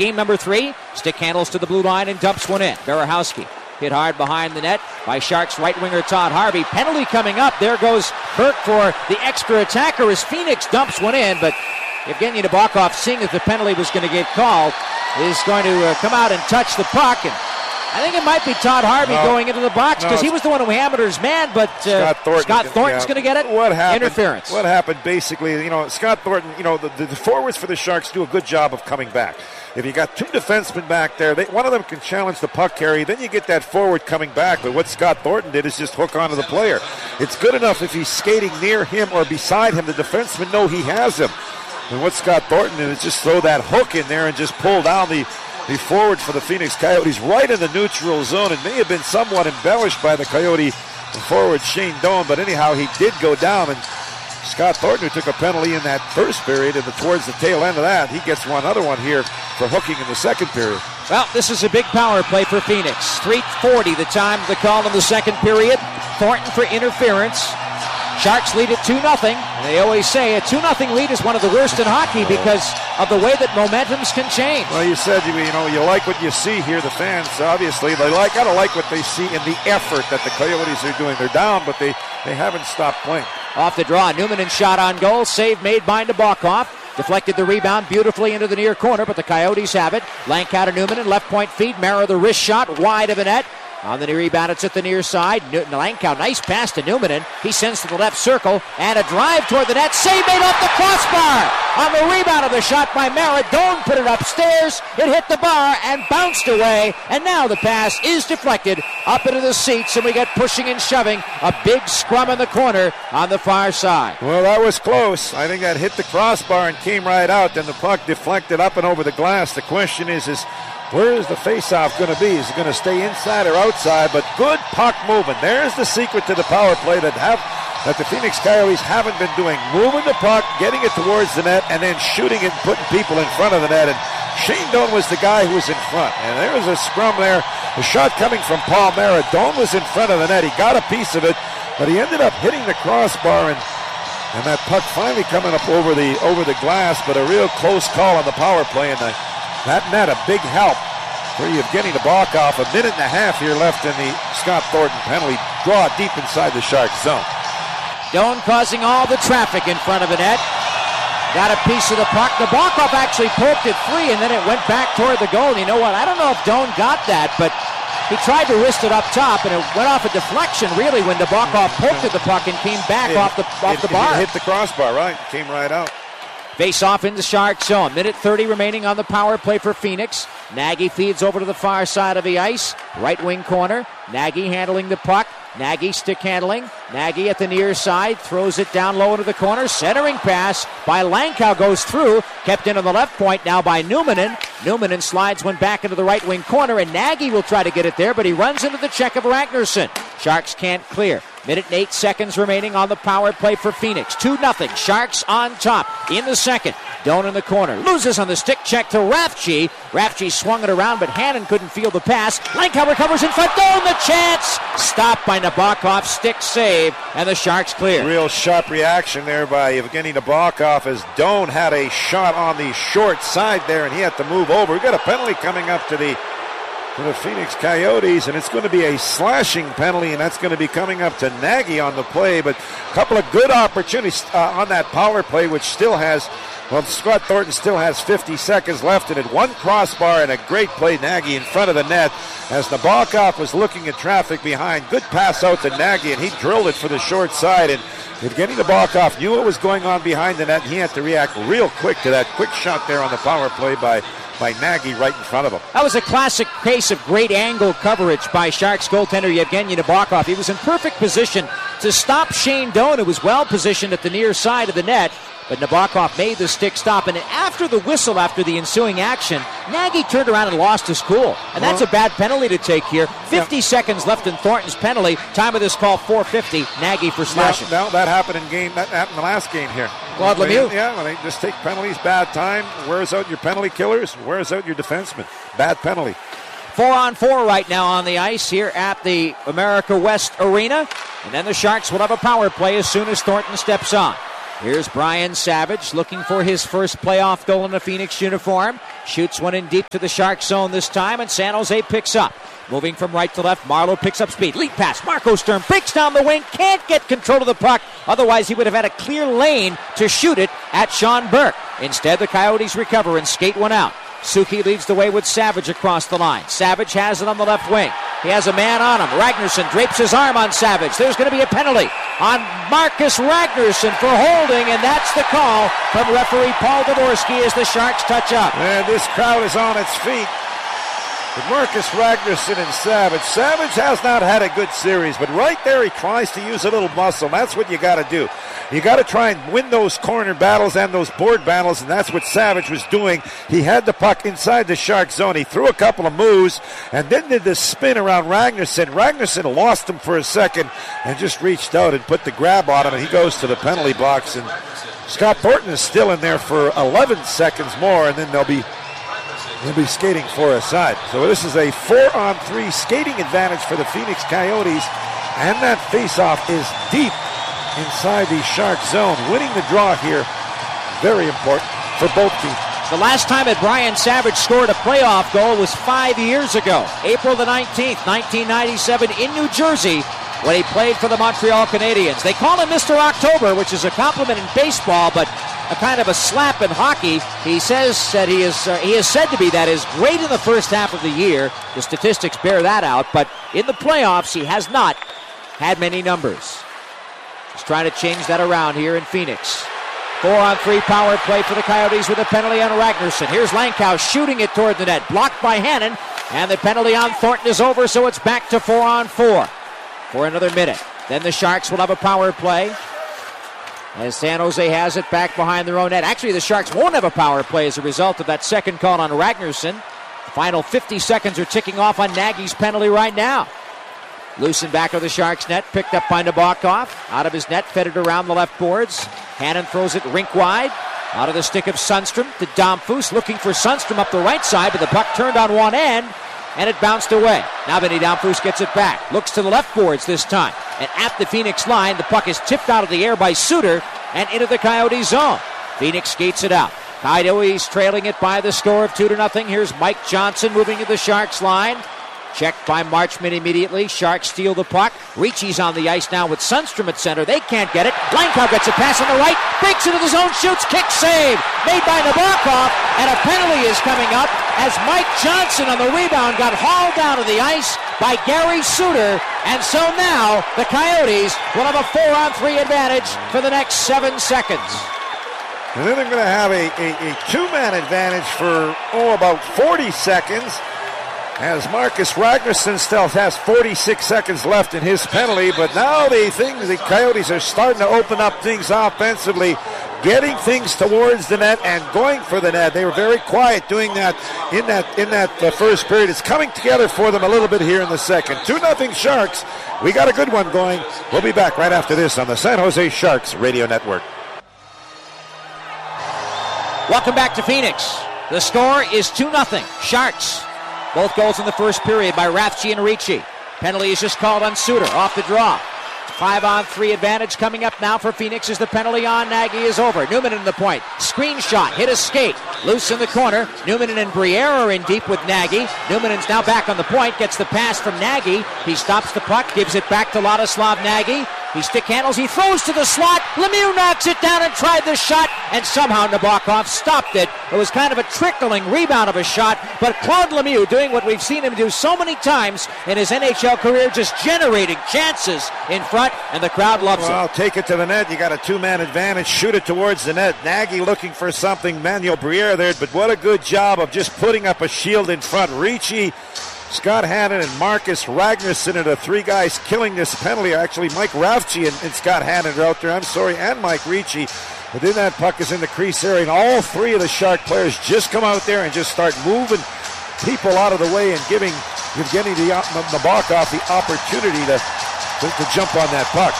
game number 3. Stick handles to the blue line and dumps one in. Berehowski hit hard behind the net by Sharks right winger Todd Harvey. Penalty coming up. There goes Burke for the extra attacker as Phoenix dumps one in, but Evgeny Nabokov, seeing that the penalty was going to get called, is going to come out and touch the puck. And I think it might be Todd Harvey going into the box because he was the one who hammered his man, but Scott Thornton's going to get it. What happened? Interference. What happened basically, Scott Thornton, the forwards for the Sharks do a good job of coming back. If you got 2 defensemen back there, one of them can challenge the puck carry, then you get that forward coming back. But what Scott Thornton did is just hook onto the player. It's good enough if he's skating near him or beside him, the defensemen know he has him. And what Scott Thornton did is just throw that hook in there and just pull down the forward for the Phoenix Coyotes right in the neutral zone. It may have been somewhat embellished by the Coyote forward Shane Doan, but anyhow, he did go down. And Scott Thornton, who took a penalty in that first period, and towards the tail end of that, he gets another one here for hooking in the second period. Well, this is a big power play for Phoenix. 3:40 the time of the call in the second period. Thornton for interference. Sharks lead it 2-0. And they always say a 2-0 lead is one of the worst in hockey because of the way that momentums can change. Well, you said, you like what you see here. The fans, obviously, gotta like what they see in the effort that the Coyotes are doing. They're down, but they haven't stopped playing. Off the draw, Newman shot on goal. Save made by Nabokov. Deflected the rebound beautifully into the near corner, but the Coyotes have it. Lankow to Newman, left point feed. Mara the wrist shot, wide of the net. On the rebound, it's at the near side. Lankow, nice pass to Newman. He sends to the left circle, and a drive toward the net. Save made off the crossbar. On the rebound of the shot by Mara, Doan put it upstairs. It hit the bar and bounced away. And now the pass is deflected up into the seats, and we get pushing and shoving. A big scrum in the corner on the far side. Well, that was close. I think that hit the crossbar and came right out. Then the puck deflected up and over the glass. The question is where is the face-off going to be? Is it going to stay inside or outside? But good puck movement. There's the secret to the power play that the Phoenix Coyotes haven't been doing. Moving the puck, getting it towards the net, and then shooting it and putting people in front of the net. And Shane Doan was the guy who was in front. And there was a scrum there. The shot coming from Paul Mara. Doan was in front of the net. He got a piece of it, but he ended up hitting the crossbar, and that puck finally coming up over the glass, but a real close call on the power play. And that net, a big help for Evgeny Nabokov. 1.5 minutes here left in the Scott Thornton penalty draw deep inside the Sharks zone. Doan causing all the traffic in front of the net. Got a piece of the puck. Nabokov actually poked it free, and then it went back toward the goal. And you know what? I don't know if Doan got that, but he tried to wrist it up top, and it went off a deflection, really, when Nabokov poked at the puck and came back off the bar. It hit the crossbar, right? Came right out. Face off in the Shark zone. 1:30 remaining on the power play for Phoenix. Nagy feeds over to the far side of the ice. Right wing corner. Nagy handling the puck. Nagy stick handling. Nagy at the near side. Throws it down low into the corner. Centering pass by Lankow goes through. Kept in on the left point now by Newmanen. Newmanen slides one back into the right wing corner, and Nagy will try to get it there, but he runs into the check of Ragnarsson. Sharks can't clear. 1:08 remaining on the power play for Phoenix. 2-0. Sharks on top in the second. Doan in the corner. Loses on the stick check to Rafchi. Rafchi swung it around, but Hannon couldn't field the pass. Lankow recovers in front. Doan the chance. Stopped by Nabokov. Stick save, and the Sharks clear. Real sharp reaction there by Evgeny Nabokov as Doan had a shot on the short side there, and he had to move over. We got a penalty coming up to the Phoenix Coyotes, and it's going to be a slashing penalty, and that's going to be coming up to Nagy on the play. But a couple of good opportunities on that power play, which still has, Scott Thornton still has 50 seconds left in it. One crossbar and a great play, Nagy in front of the net as Nabokov was looking at traffic behind. Good pass out to Nagy, and he drilled it for the short side. And Evgeny Nabokov knew what was going on behind the net, and he had to react real quick to that quick shot there on the power play by Nagy right in front of him. That was a classic case of great angle coverage by Sharks goaltender Evgeny Nabokov. He was in perfect position to stop Shane Doan, who was well positioned at the near side of the net. But Nabokov made the stick stop, and after the whistle, after the ensuing action, Nagy turned around and lost his cool. And that's a bad penalty to take here. 50 seconds left in Thornton's penalty. Time of this call, 4:50. Nagy for slashing. No, that happened that happened in the last game here. Claude Lemieux. Yeah, well, they just take penalties, bad time, wears out your penalty killers, wears out your defensemen. Bad penalty. 4-on-4 right now on the ice here at the America West Arena. And then the Sharks will have a power play as soon as Thornton steps on. Here's Brian Savage looking for his first playoff goal in a Phoenix uniform. Shoots one in deep to the Shark zone this time, and San Jose picks up. Moving from right to left, Marleau picks up speed. Lead pass, Marco Sturm breaks down the wing, can't get control of the puck. Otherwise, he would have had a clear lane to shoot it at Sean Burke. Instead, the Coyotes recover and skate one out. Suki leads the way with Savage across the line. Savage has it on the left wing. He has a man on him. Ragnarsson drapes his arm on Savage. There's going to be a penalty on Marcus Ragnarsson for holding, and that's the call from referee Paul Dvorsky as the Sharks touch up. And this crowd is on its feet. With Marcus Ragnarsson and Savage. Savage has not had a good series, but right there he tries to use a little muscle. That's what you got to do. You got to try and win those corner battles and those board battles, and that's what Savage was doing. He had the puck inside the Shark zone. He threw a couple of moves and then did this spin around Ragnarsson. Ragnarsson lost him for a second and just reached out and put the grab on him, and he goes to the penalty box. And Scott Thornton is still in there for 11 seconds more, and then they'll be skating for a side. So this is a 4-on-3 skating advantage for the Phoenix Coyotes, and that faceoff is deep inside the Shark zone. Winning the draw here, very important for both teams. The last time that Brian Savage scored a playoff goal was 5 years ago, April the 19th, 1997 in New Jersey, when he played for the Montreal Canadiens. They call him Mr. October, which is a compliment in baseball, but a kind of a slap in hockey. He says that he is said to be that is great in the first half of the year. The statistics bear that out, but in the playoffs he has not had many numbers. He's trying to change that around here in Phoenix. 4-on-3 power play for the Coyotes with a penalty on Ragnarsson. Here's Langkow shooting it toward the net, blocked by Hannon, and the penalty on Thornton is over, so it's back to 4-on-4 for another minute. Then the Sharks will have a power play as San Jose has it back behind their own net. Actually, the Sharks won't have a power play as a result of that second call on Ragnarsson. The final 50 seconds are ticking off on Nagy's penalty right now. Loose in back of the Sharks net, picked up by Nabokov. Out of his net, fed it around the left boards. Hannon throws it rink wide. Out of the stick of Sundstrom to Domfus, looking for Sundstrom up the right side, but the puck turned on one end, and it bounced away. Now Vinny Domfus gets it back. Looks to the left boards this time. And at the Phoenix line, the puck is tipped out of the air by Suter and into the Coyote zone. Phoenix skates it out. Coyotes trailing it by the score of 2-0. Here's Mike Johnson moving to the Sharks line. Checked by Marchment immediately. Sharks steal the puck. Ricci's on the ice now with Sundstrom at center. They can't get it. Langkow gets a pass on the right. Breaks into the zone. Shoots. Kick save. Made by Nabokov. And a penalty is coming up as Mike Johnson on the rebound got hauled down to the ice by Gary Suter. And so now the Coyotes will have a 4-on-3 advantage for the next 7 seconds. And then they're going to have a two-man advantage for, about 40 seconds. As Marcus Ragnarsson still has 46 seconds left in his penalty, but now the Coyotes are starting to open up things offensively, getting things towards the net and going for the net. They were very quiet doing that in that first period. It's coming together for them a little bit here in the second. 2-0 Sharks. We got a good one going. We'll be back right after this on the San Jose Sharks Radio Network. Welcome back to Phoenix. The score is 2-0 Sharks. Both goals in the first period by Rathje and Ricci. Penalty is just called on Suter off the draw. 5-on-3 advantage coming up now for Phoenix as the penalty on Nagy is over. Newman in the point. Screen shot. Hit a skate. Loose in the corner. Newman and Briere are in deep with Nagy. Newman is now back on the point. Gets the pass from Nagy. He stops the puck. Gives it back to Ladislav Nagy. He stick handles. He throws to the slot. Lemieux knocks it down and tried the shot. And somehow Nabokov stopped it. It was kind of a trickling rebound of a shot. But Claude Lemieux doing what we've seen him do so many times in his NHL career, just generating chances in front. And the crowd loves it. Well, take it to the net. You got a two-man advantage. Shoot it towards the net. Nagy looking for something. Manuel Briere there. But what a good job of just putting up a shield in front. Ricci, Scott Hannon, and Marcus Ragnarsson are the three guys killing this penalty. Actually, Mike Rathje and Scott Hannon are out there. And Mike Ricci. But then that puck is in the crease area, and all three of the Shark players just come out there and just start moving people out of the way and giving Evgeny Nabokov the opportunity to jump on that puck.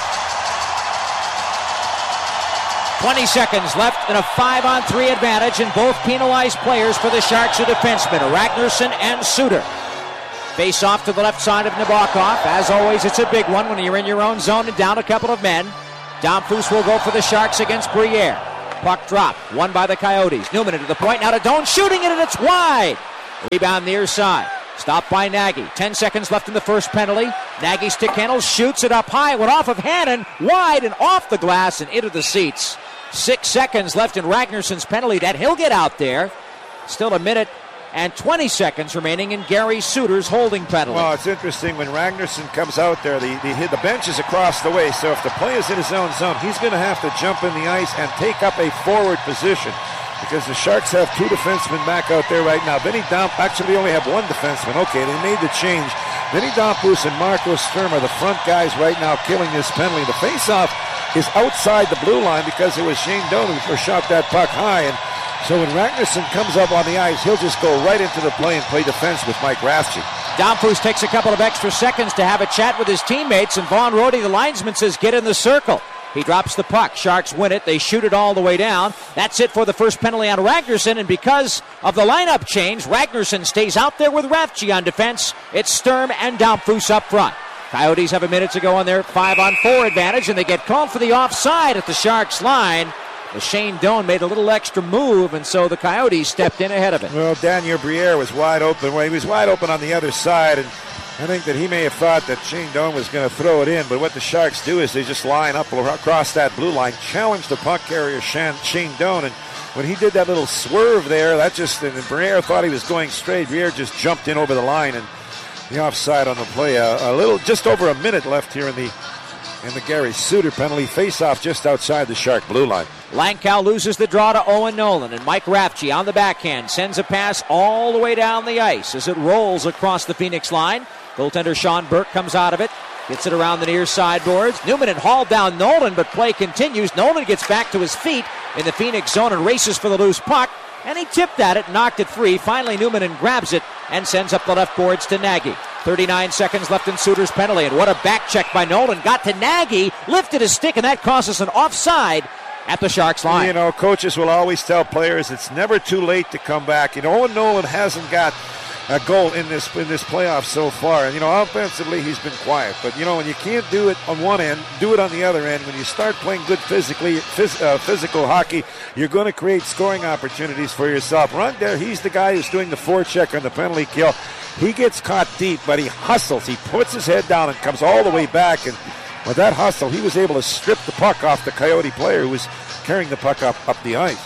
20 seconds left in a 5-on-3 advantage, and both penalized players for the Sharks are defensemen, Ragnarsson and Suter. Face off to the left side of Nabokov. As always, it's a big one when you're in your own zone and down a couple of men. Domfus will go for the Sharks against Briere. Puck drop. Won by the Coyotes. Newman into the point. Now to Doan. Shooting it, and it's wide. Rebound near side. Stopped by Nagy. 10 seconds left in the first penalty. Nagy stick handles. Shoots it up high. Went off of Hannon. Wide and off the glass and into the seats. 6 seconds left in Ragnarsson's penalty that he'll get out there. Still a minute and 20 seconds remaining in Gary Suter's holding penalty. Well, it's interesting when Ragnarsson comes out there, the bench is across the way, so if the play is in his own zone, he's going to have to jump in the ice and take up a forward position because the Sharks have two defensemen back out there right now. Vinny Damp, actually only have one defenseman. Okay, they made the change. Vinny Dampus and Marco Sturm are the front guys right now killing this penalty. The faceoff is outside the blue line because it was Shane Doan who shot that puck high, and so when Ragnarsson comes up on the ice, he'll just go right into the play and play defense with Mike Rathje. Dampus takes a couple of extra seconds to have a chat with his teammates, and Vaughn Rohde, the linesman, says, get in the circle. He drops the puck. Sharks win it. They shoot it all the way down. That's it for the first penalty on Ragnarsson, and because of the lineup change, Ragnarsson stays out there with Rathje on defense. It's Sturm and Dampus up front. Coyotes have a minute to go on their 5-on-4 advantage, and they get called for the offside at the Sharks line. Shane Doan made a little extra move, and so the Coyotes stepped in ahead of it. Well, Daniel Briere was wide open. Well, he was wide open on the other side, and I think that he may have thought that Shane Doan was going to throw it in, but what the Sharks do is they just line up across that blue line, challenge the puck carrier Shane Doan, and when he did that little swerve there, and Briere thought he was going straight. Briere just jumped in over the line, and the offside on the play. Just over a minute left here in the Gary Suter penalty. Face-off just outside the Shark blue line. Langkow loses the draw to Owen Nolan, and Mike Rathje on the backhand sends a pass all the way down the ice as it rolls across the Phoenix line. Goaltender Sean Burke comes out of it, gets it around the near sideboards. Newman had hauled down Nolan, but play continues. Nolan gets back to his feet in the Phoenix zone and races for the loose puck, and he tipped at it, knocked it free. Finally, Newman grabs it and sends up the left boards to Nagy. 39 seconds left in Suter's penalty, and what a back check by Nolan. Got to Nagy, lifted his stick, and that causes an offside at the Sharks line. You know, coaches will always tell players it's never too late to come back. You know, Owen Nolan hasn't got a goal in this playoff so far. And, you know, offensively, he's been quiet. But, you know, when you can't do it on one end, do it on the other end. When you start playing good physical hockey, you're going to create scoring opportunities for yourself. Right there, he's the guy who's doing the forecheck on the penalty kill. He gets caught deep, but he hustles. He puts his head down and comes all the way back. And with that hustle, he was able to strip the puck off the Coyote player who was carrying the puck up the ice.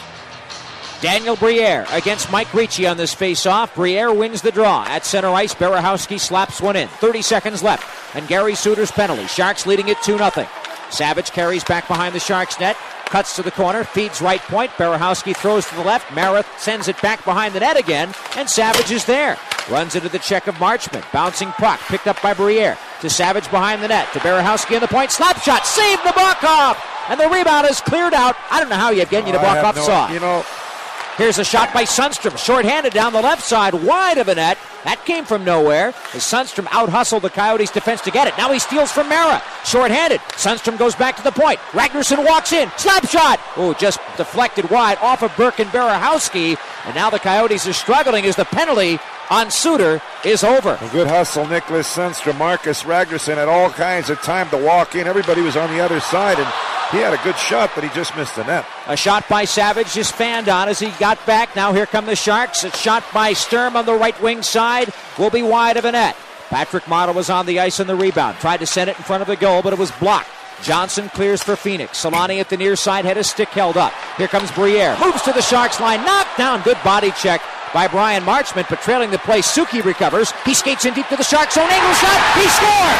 Daniel Briere against Mike Ricci on this face-off. Briere wins the draw. At center ice, Berehowski slaps one in. 30 seconds left, and Gary Suter's penalty. Sharks leading it 2-0. Savage carries back behind the Sharks net, cuts to the corner, feeds right point. Berehowski throws to the left. Mara sends it back behind the net again, and Savage is there. Runs into the check of Marchment. Bouncing puck, picked up by Briere. To Savage behind the net. To Berehowski on the point. Slap shot, save Nabokov! And the rebound is cleared out. I don't know how Yevgeny Nabokov saw it. You know, here's a shot by Sundstrom, shorthanded down the left side, wide of the net. That came from nowhere as Sundstrom out-hustled the Coyotes' defense to get it. Now he steals from Mara, shorthanded. Sundstrom goes back to the point. Ragnarsson walks in, slap shot! Oh, just deflected wide off of Burke and Berehowski. And now the Coyotes are struggling as the penalty on Suter is over. A good hustle, Nicholas Sundstrom. Marcus Ragnarsson had all kinds of time to walk in. Everybody was on the other side, and he had a good shot, but he just missed the net. A shot by Savage just fanned on as he got back. Now here come the Sharks. A shot by Sturm on the right wing side will be wide of a net. Patrick Mata was on the ice on the rebound. Tried to send it in front of the goal, but it was blocked. Johnson clears for Phoenix. Solani at the near side had his stick held up. Here comes Briere. Moves to the Sharks line. Knocked down. Good body check by Brian Marchment, but trailing the play, Suki recovers. He skates in deep to the Sharks' own angle shot. He scores!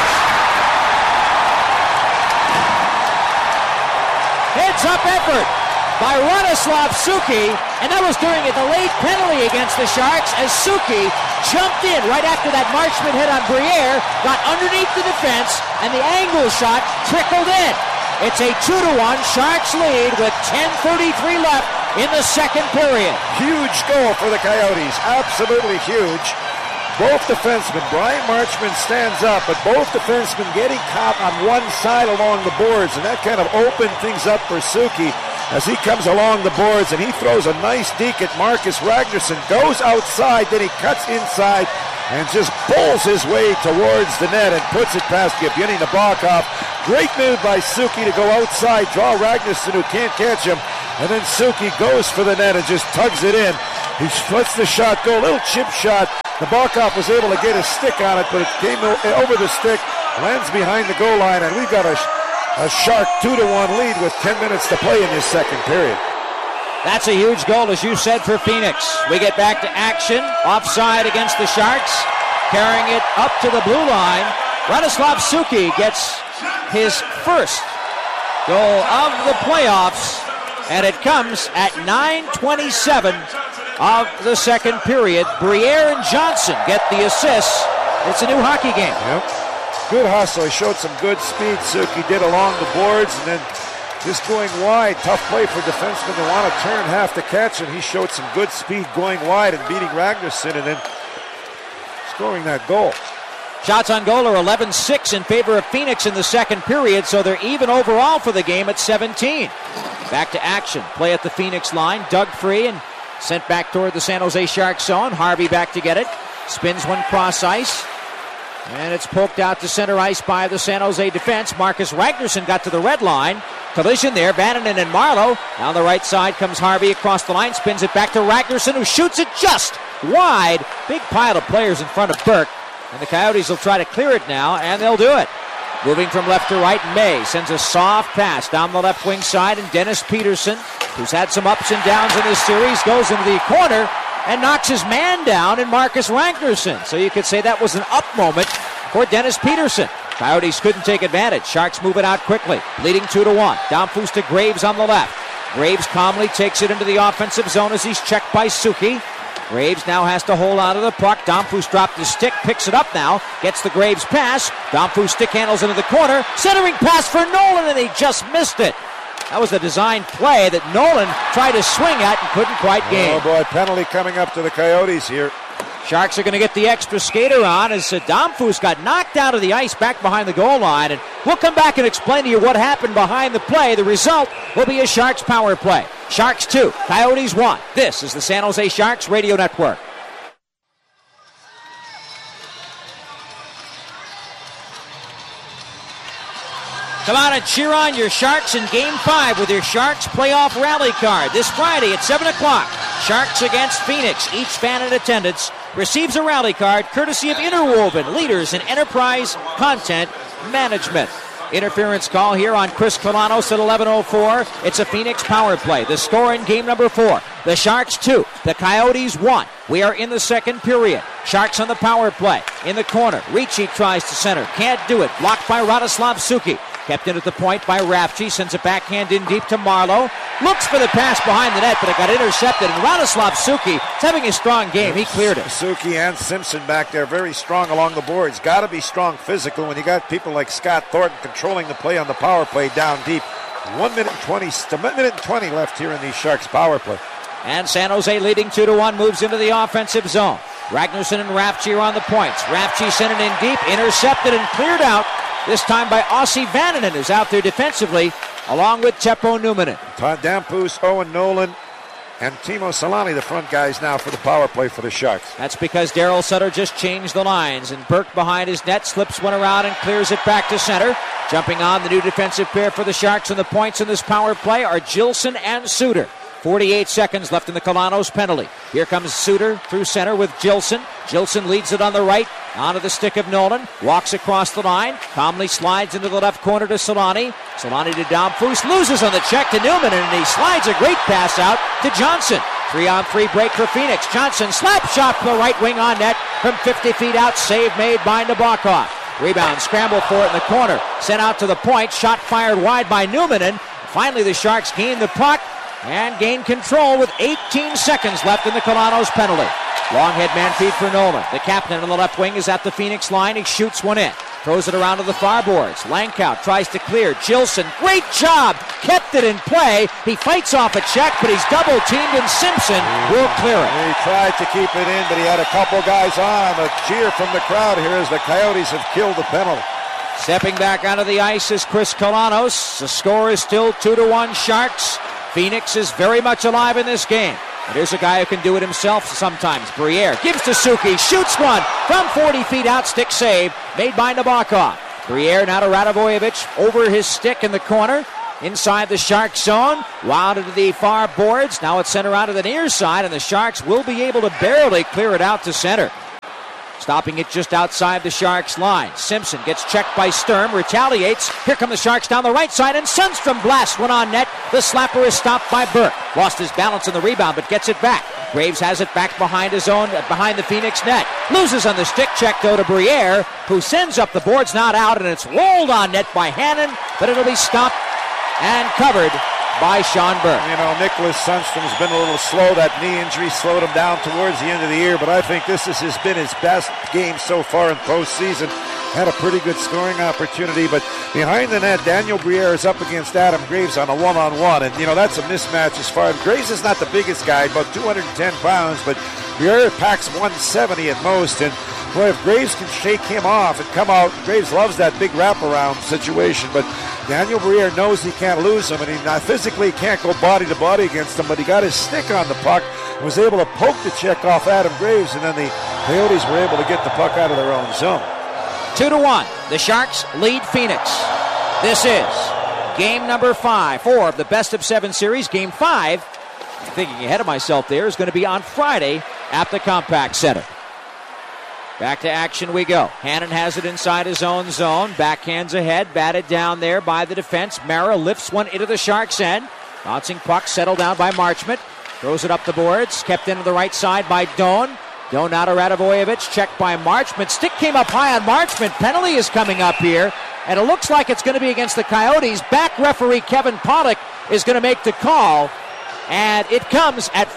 Heads-up effort by Radoslav Suki, and that was during a delayed penalty against the Sharks as Suki jumped in right after that Marchment hit on Briere, got underneath the defense, and the angle shot trickled in. It's a 2-1 Sharks lead with 10:33 left in the second period. Huge goal for the Coyotes, absolutely huge. Both defensemen, Brian Marchment stands up, but both defensemen getting caught on one side along the boards, and that kind of opened things up for Suki as he comes along the boards, and he throws a nice deke at Marcus Ragnarsson, goes outside, then he cuts inside and just pulls his way towards the net and puts it past Yevgeny Nabokov. Great move by Suki to go outside, draw Ragnarsson who can't catch him, And then Suki goes for the net and just tugs it in. He lets the shot go, a little chip shot. The Nabokov was able to get his stick on it, but it came over the stick, lands behind the goal line, and we've got a Shark 2-1 lead with 10 minutes to play in this second period. That's a huge goal, as you said, for Phoenix. We get back to action. Offside against the Sharks. Carrying it up to the blue line. Radoslav Suki gets his first goal of the playoffs. And it comes at 9:27 of the second period. Briere and Johnson get the assists. It's a new hockey game. Yep. Good hustle. He showed some good speed, Suki did along the boards, and then just going wide. Tough play for defensemen to want to turn half to catch, and he showed some good speed going wide and beating Ragnarsson and then scoring that goal. Shots on goal are 11-6 in favor of Phoenix in the second period, so they're even overall for the game at 17. Back to action. Play at the Phoenix line. Dug free and sent back toward the San Jose Sharks zone. Harvey back to get it. Spins one cross ice. And it's poked out to center ice by the San Jose defense. Marcus Ragnarsson got to the red line. Collision there. Vananen and Marleau. Down the right side comes Harvey across the line. Spins it back to Ragnarsson, who shoots it just wide. Big pile of players in front of Burke. And the Coyotes will try to clear it now, and they'll do it. Moving from left to right, May sends a soft pass down the left wing side, and Dennis Peterson, who's had some ups and downs in this series, goes into the corner and knocks his man down in Marcus Ragnarsson. So you could say that was an up moment for Dennis Peterson. Coyotes couldn't take advantage. Sharks move it out quickly, leading 2-1. Domfus to Graves on the left. Graves calmly takes it into the offensive zone as he's checked by Suki. Graves now has to hold on to the puck. Domfus dropped his stick, picks it up now, gets the Graves pass. Domfus stick handles into the corner, centering pass for Nolan, and he just missed it. That was a designed play that Nolan tried to swing at and couldn't quite gain. Oh boy, penalty coming up to the Coyotes here. Sharks are going to get the extra skater on as Domfus got knocked out of the ice back behind the goal line. And we'll come back and explain to you what happened behind the play. The result will be a Sharks power play. Sharks 2, Coyotes 1. This is the San Jose Sharks Radio Network. Come out and cheer on your Sharks in Game 5 with your Sharks Playoff Rally Card. This Friday at 7 o'clock, Sharks against Phoenix. Each fan in attendance receives a rally card courtesy of Interwoven, leaders in enterprise content management. Interference call here on Chris Kalanos at 11:04. It's a Phoenix power play. The score in game number 4. The Sharks 2, the Coyotes 1. We are in the second period. Sharks on the power play. In the corner, Ricci tries to center. Can't do it. Blocked by Radoslav Suki. Kept in at the point by Rafchi. Sends a backhand in deep to Marleau. Looks for the pass behind the net, but it got intercepted. And Radoslav Suki is having a strong game. He cleared it. Suki and Simpson back there, very strong along the boards. Got to be strong physical when you got people like Scott Thornton controlling the play on the power play down deep. 1 minute and 20 left here in the Sharks power play. And San Jose leading 2-1 moves into the offensive zone. Ragnarsson and Rafchi are on the points. Rafchi sent it in deep, intercepted and cleared out. This time by Ossi Vananen, who's out there defensively, along with Teppo Numminen. Todd Domfus, Owen Nolan, and Timo Solani, the front guys now for the power play for the Sharks. That's because Daryl Sutter just changed the lines, and Burke behind his net slips one around and clears it back to center. Jumping on the new defensive pair for the Sharks, and the points in this power play are Gilson and Suter. 48 seconds left in the Kalanos penalty. Here comes Suter through center with Gilson. Gilson leads it on the right, onto the stick of Nolan. Walks across the line, calmly slides into the left corner to Solani. Solani to Domfus, loses on the check to Newman, and he slides a great pass out to Johnson. 3-on-3 break for Phoenix. Johnson slap shot from the right wing on net from 50 feet out. Save made by Nabokov. Rebound, scramble for it in the corner. Sent out to the point, shot fired wide by Newman, and finally the Sharks gain the puck and gain control with 18 seconds left in the Kalanos penalty. Long head man feed for Nolan. The captain on the left wing is at the Phoenix line. He shoots one in. Throws it around to the far boards. Langkout tries to clear. Gilson, great job. Kept it in play. He fights off a check, but he's double teamed, and Simpson will clear it. He tried to keep it in, but he had a couple guys on. A cheer from the crowd here as the Coyotes have killed the penalty. Stepping back onto the ice is Chris Kalanos. The score is still 2-1 Sharks. Phoenix is very much alive in this game. And here's a guy who can do it himself sometimes. Briere gives to Suki, shoots one from 40 feet out, stick save made by Nabokov. Briere now to Radivojevic over his stick in the corner. inside the Sharks zone, wound into the far boards. Now it's sent around to the near side, and the Sharks will be able to barely clear it out to center. Stopping it just outside the Sharks line. Simpson gets checked by Sturm, retaliates. Here come the Sharks down the right side, and Sundstrom blasts one on net. The slapper is stopped by Burke. Lost his balance on the rebound, but gets it back. Graves has it back behind his own, behind the Phoenix net. Loses on the stick check, though, to Briere, who sends up the boards, not out, and it's rolled on net by Hannon, but it'll be stopped and covered by Sean Burke. You know, Nicholas Sundstrom's been a little slow. That knee injury slowed him down towards the end of the year, but I think this has been his best game so far in postseason. Had a pretty good scoring opportunity, but behind the net, Daniel Briere is up against Adam Graves on a one-on-one, and, you know, that's a mismatch as far as Graves is not the biggest guy, about 210 pounds, but Briere packs 170 at most, and boy, if Graves can shake him off and come out, Graves loves that big wraparound situation, but Daniel Briere knows he can't lose him, and he physically can't go body to body against him, but he got his stick on the puck, was able to poke the check off Adam Graves, and then the Coyotes were able to get the puck out of their own zone. 2-1. The Sharks lead Phoenix. This is game number 4 of the best of 7 series. Game 5, thinking ahead of myself there, is going to be on Friday at the Compaq Center. Back to action we go. Hannon has it inside his own zone. Backhands ahead, batted down there by the defense. Mara lifts one into the Sharks' end. Bouncing puck settled down by Marchment. Throws it up the boards. Kept into the right side by Doan. Doan out of Radivojevic. Checked by Marchment. Stick came up high on Marchment. Penalty is coming up here. And it looks like it's going to be against the Coyotes. Back referee Kevin Pollock is going to make the call. And it comes at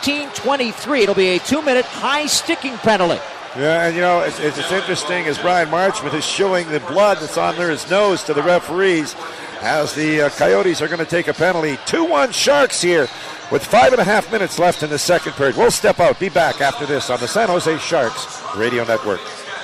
14:23. It'll be a 2-minute high sticking penalty. Yeah, and you know, it's interesting as Brian Marchment is showing the blood that's on his nose to the referees as the Coyotes are going to take a penalty. 2-1 Sharks here with 5.5 minutes left in the second period. We'll step out, be back after this on the San Jose Sharks Radio Network.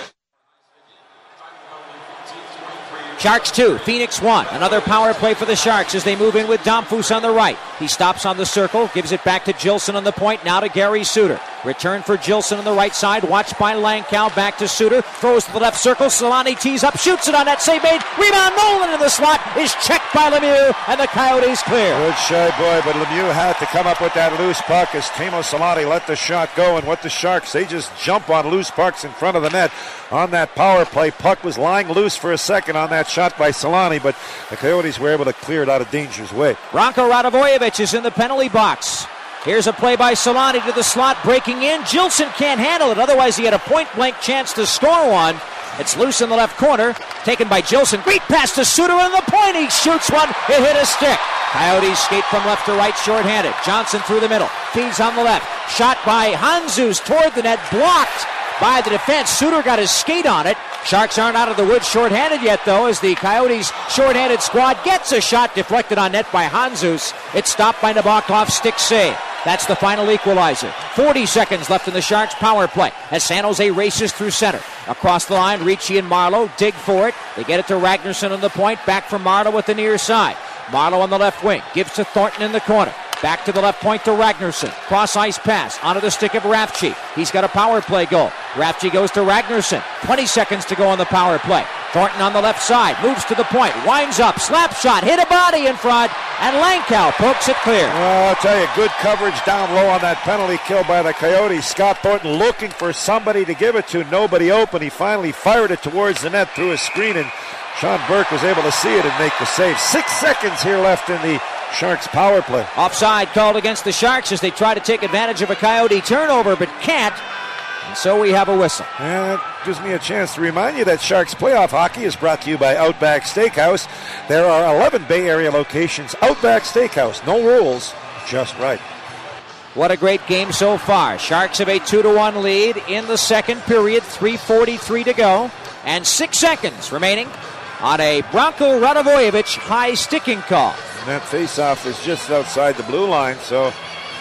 Sharks 2, Phoenix 1. Another power play for the Sharks as they move in with Domfus on the right. He stops on the circle, gives it back to Gilson on the point, now to Gary Suter. Return for Gilson on the right side, watched by Langkow, back to Suter, throws to the left circle, Solani tees up, shoots it on that save made, rebound, Nolan in the slot, is checked by Lemieux, and the Coyotes clear. Good shy boy, but Lemieux had to come up with that loose puck as Teemu Solani let the shot go, and what the Sharks, they just jump on loose pucks in front of the net on that power play. Puck was lying loose for a second on that shot by Solani, but the Coyotes were able to clear it out of danger's way. Branko Radivojevic is in the penalty box. Here's a play by Solani to the slot, breaking in. Gilson can't handle it, otherwise he had a point-blank chance to score one. It's loose in the left corner, taken by Gilson. Great pass to Suter on the point. He shoots one. It hit a stick. Coyotes skate from left to right, shorthanded. Johnson through the middle, feeds on the left. Shot by Hanzus toward the net, blocked by the defense. Suter got his skate on it. Sharks aren't out of the woods shorthanded yet, though, as the Coyotes' shorthanded squad gets a shot deflected on net by Hanzus. It's stopped by Nabokov's stick save. That's the final equalizer. 40 seconds left in the Sharks' power play as San Jose races through center. Across the line, Ricci and Marleau dig for it. They get it to Ragnarsson on the point. Back from Marleau at the near side. Marleau on the left wing. Gives to Thornton in the corner. Back to the left point to Ragnarsson. Cross-ice pass onto the stick of Rafchi. He's got a power play goal. Rafchi goes to Ragnarsson. 20 seconds to go on the power play. Thornton on the left side. Moves to the point. Winds up. Slap shot. Hit a body in front. And Langkow pokes it clear. Well, I'll tell you, good coverage down low on that penalty kill by the Coyotes. Scott Thornton looking for somebody to give it to. Nobody open. He finally fired it towards the net through a screen, and Sean Burke was able to see it and make the save. 6 seconds here left in the Sharks power play. Offside called against the Sharks as they try to take advantage of a Coyote turnover, but can't. And so we have a whistle. And that gives me a chance to remind you that Sharks playoff hockey is brought to you by Outback Steakhouse. There are 11 Bay Area locations. Outback Steakhouse. No rules, just right. What a great game so far. Sharks have a 2-1 lead in the second period. 3:43 to go. And 6 seconds remaining on a Branko Radivojevic high sticking call. And that faceoff is just outside the blue line, so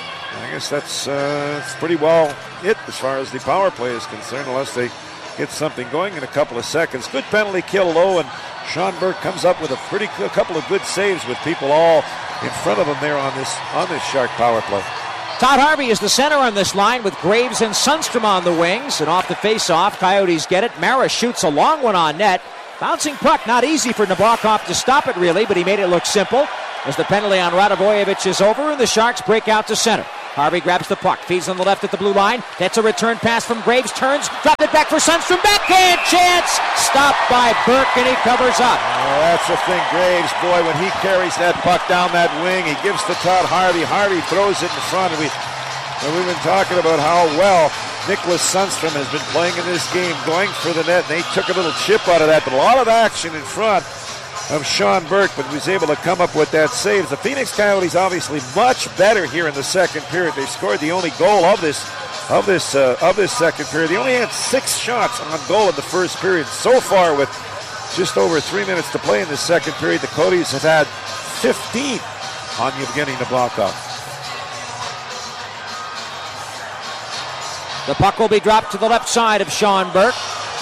I guess that's pretty well it as far as the power play is concerned, unless they get something going in a couple of seconds. Good penalty kill low, and Sean Burke comes up with a couple of good saves with people all in front of him there on this Shark power play. Todd Harvey is the center on this line with Graves and Sundstrom on the wings, and off the faceoff, Coyotes get it. Mara shoots a long one on net. Bouncing puck, not easy for Nabokov to stop it really, but he made it look simple. as the penalty on Radovojevic is over and the Sharks break out to center. Harvey grabs the puck, feeds on the left at the blue line. That's a return pass from Graves, turns, dropped it back for Sundstrom, backhand chance! Stopped by Burke and he covers up. That's the thing, Graves, boy, when he carries that puck down that wing, he gives to Todd Harvey. Harvey throws it in front, and we've been talking about how well Nicholas Sundstrom has been playing in this game, going for the net, and they took a little chip out of that, but a lot of action in front of Sean Burke, but he was able to come up with that save. The Phoenix Coyotes obviously much better here in the second period. They scored the only goal of this second period. They only had 6 shots on goal in the first period. So far, with just over 3 minutes to play in the second period, the Coyotes have had 15 on Yevgeny Nabokov. The puck will be dropped to the left side of Sean Burke.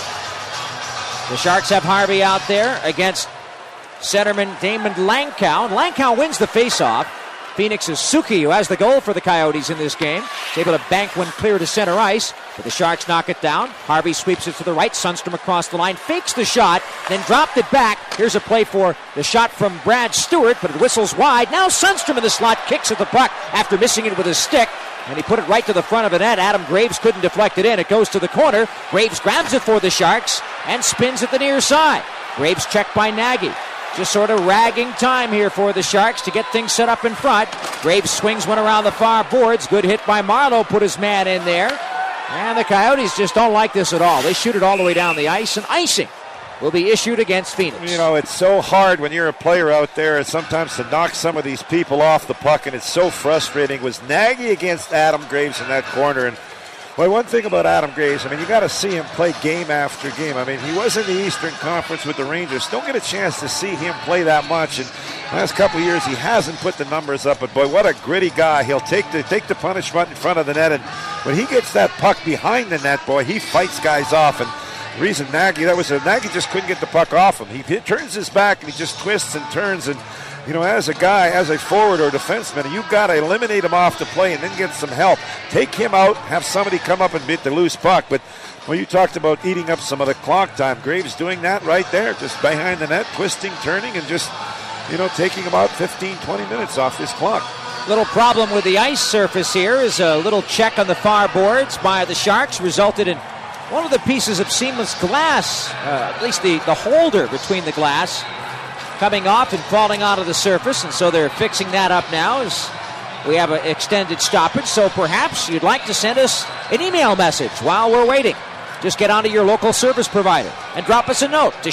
The Sharks have Harvey out there against centerman Damon Langkow. And Langkow wins the faceoff. Phoenix's Suki, who has the goal for the Coyotes in this game, is able to bank one clear to center ice, but the Sharks knock it down. Harvey sweeps it to the right. Sundstrom across the line, fakes the shot, then dropped it back. Here's a play for the shot from Brad Stewart, but it whistles wide. Now Sundstrom in the slot kicks at the puck after missing it with his stick, and he put it right to the front of the net. Adam Graves couldn't deflect it in. It goes to the corner. Graves grabs it for the Sharks and spins at the near side. Graves checked by Nagy. Just sort of ragging time here for the Sharks to get things set up in front. Graves swings one around the far boards. Good hit by Marleau, put his man in there. And the Coyotes just don't like this at all. They shoot it all the way down the ice, and icing will be issued against Phoenix. You know, it's so hard when you're a player out there sometimes to knock some of these people off the puck, and it's so frustrating. It was Nagy against Adam Graves in that corner, and boy, one thing about Adam Graves, I mean, you got to see him play game after game. I mean, he was in the Eastern Conference with the Rangers. Don't get a chance to see him play that much. And last couple of years, he hasn't put the numbers up. But boy, what a gritty guy! He'll take the punishment in front of the net, and when he gets that puck behind the net, boy, he fights guys off. And the reason Nagy just couldn't get the puck off him. He turns his back and he just twists and turns and. You know, as a forward or defenseman, you've got to eliminate him off the play and then get some help. Take him out, have somebody come up and beat the loose puck. But when you talked about eating up some of the clock time, Graves doing that right there, just behind the net, twisting, turning, and just, taking about 15, 20 minutes off this clock. Little problem with the ice surface here is a little check on the far boards by the Sharks resulted in one of the pieces of seamless glass, at least the holder between the glass, coming off and falling onto the surface, and so they're fixing that up now as we have an extended stoppage. So perhaps you'd like to send us an email message while we're waiting. Just get onto your local service provider and drop us a note to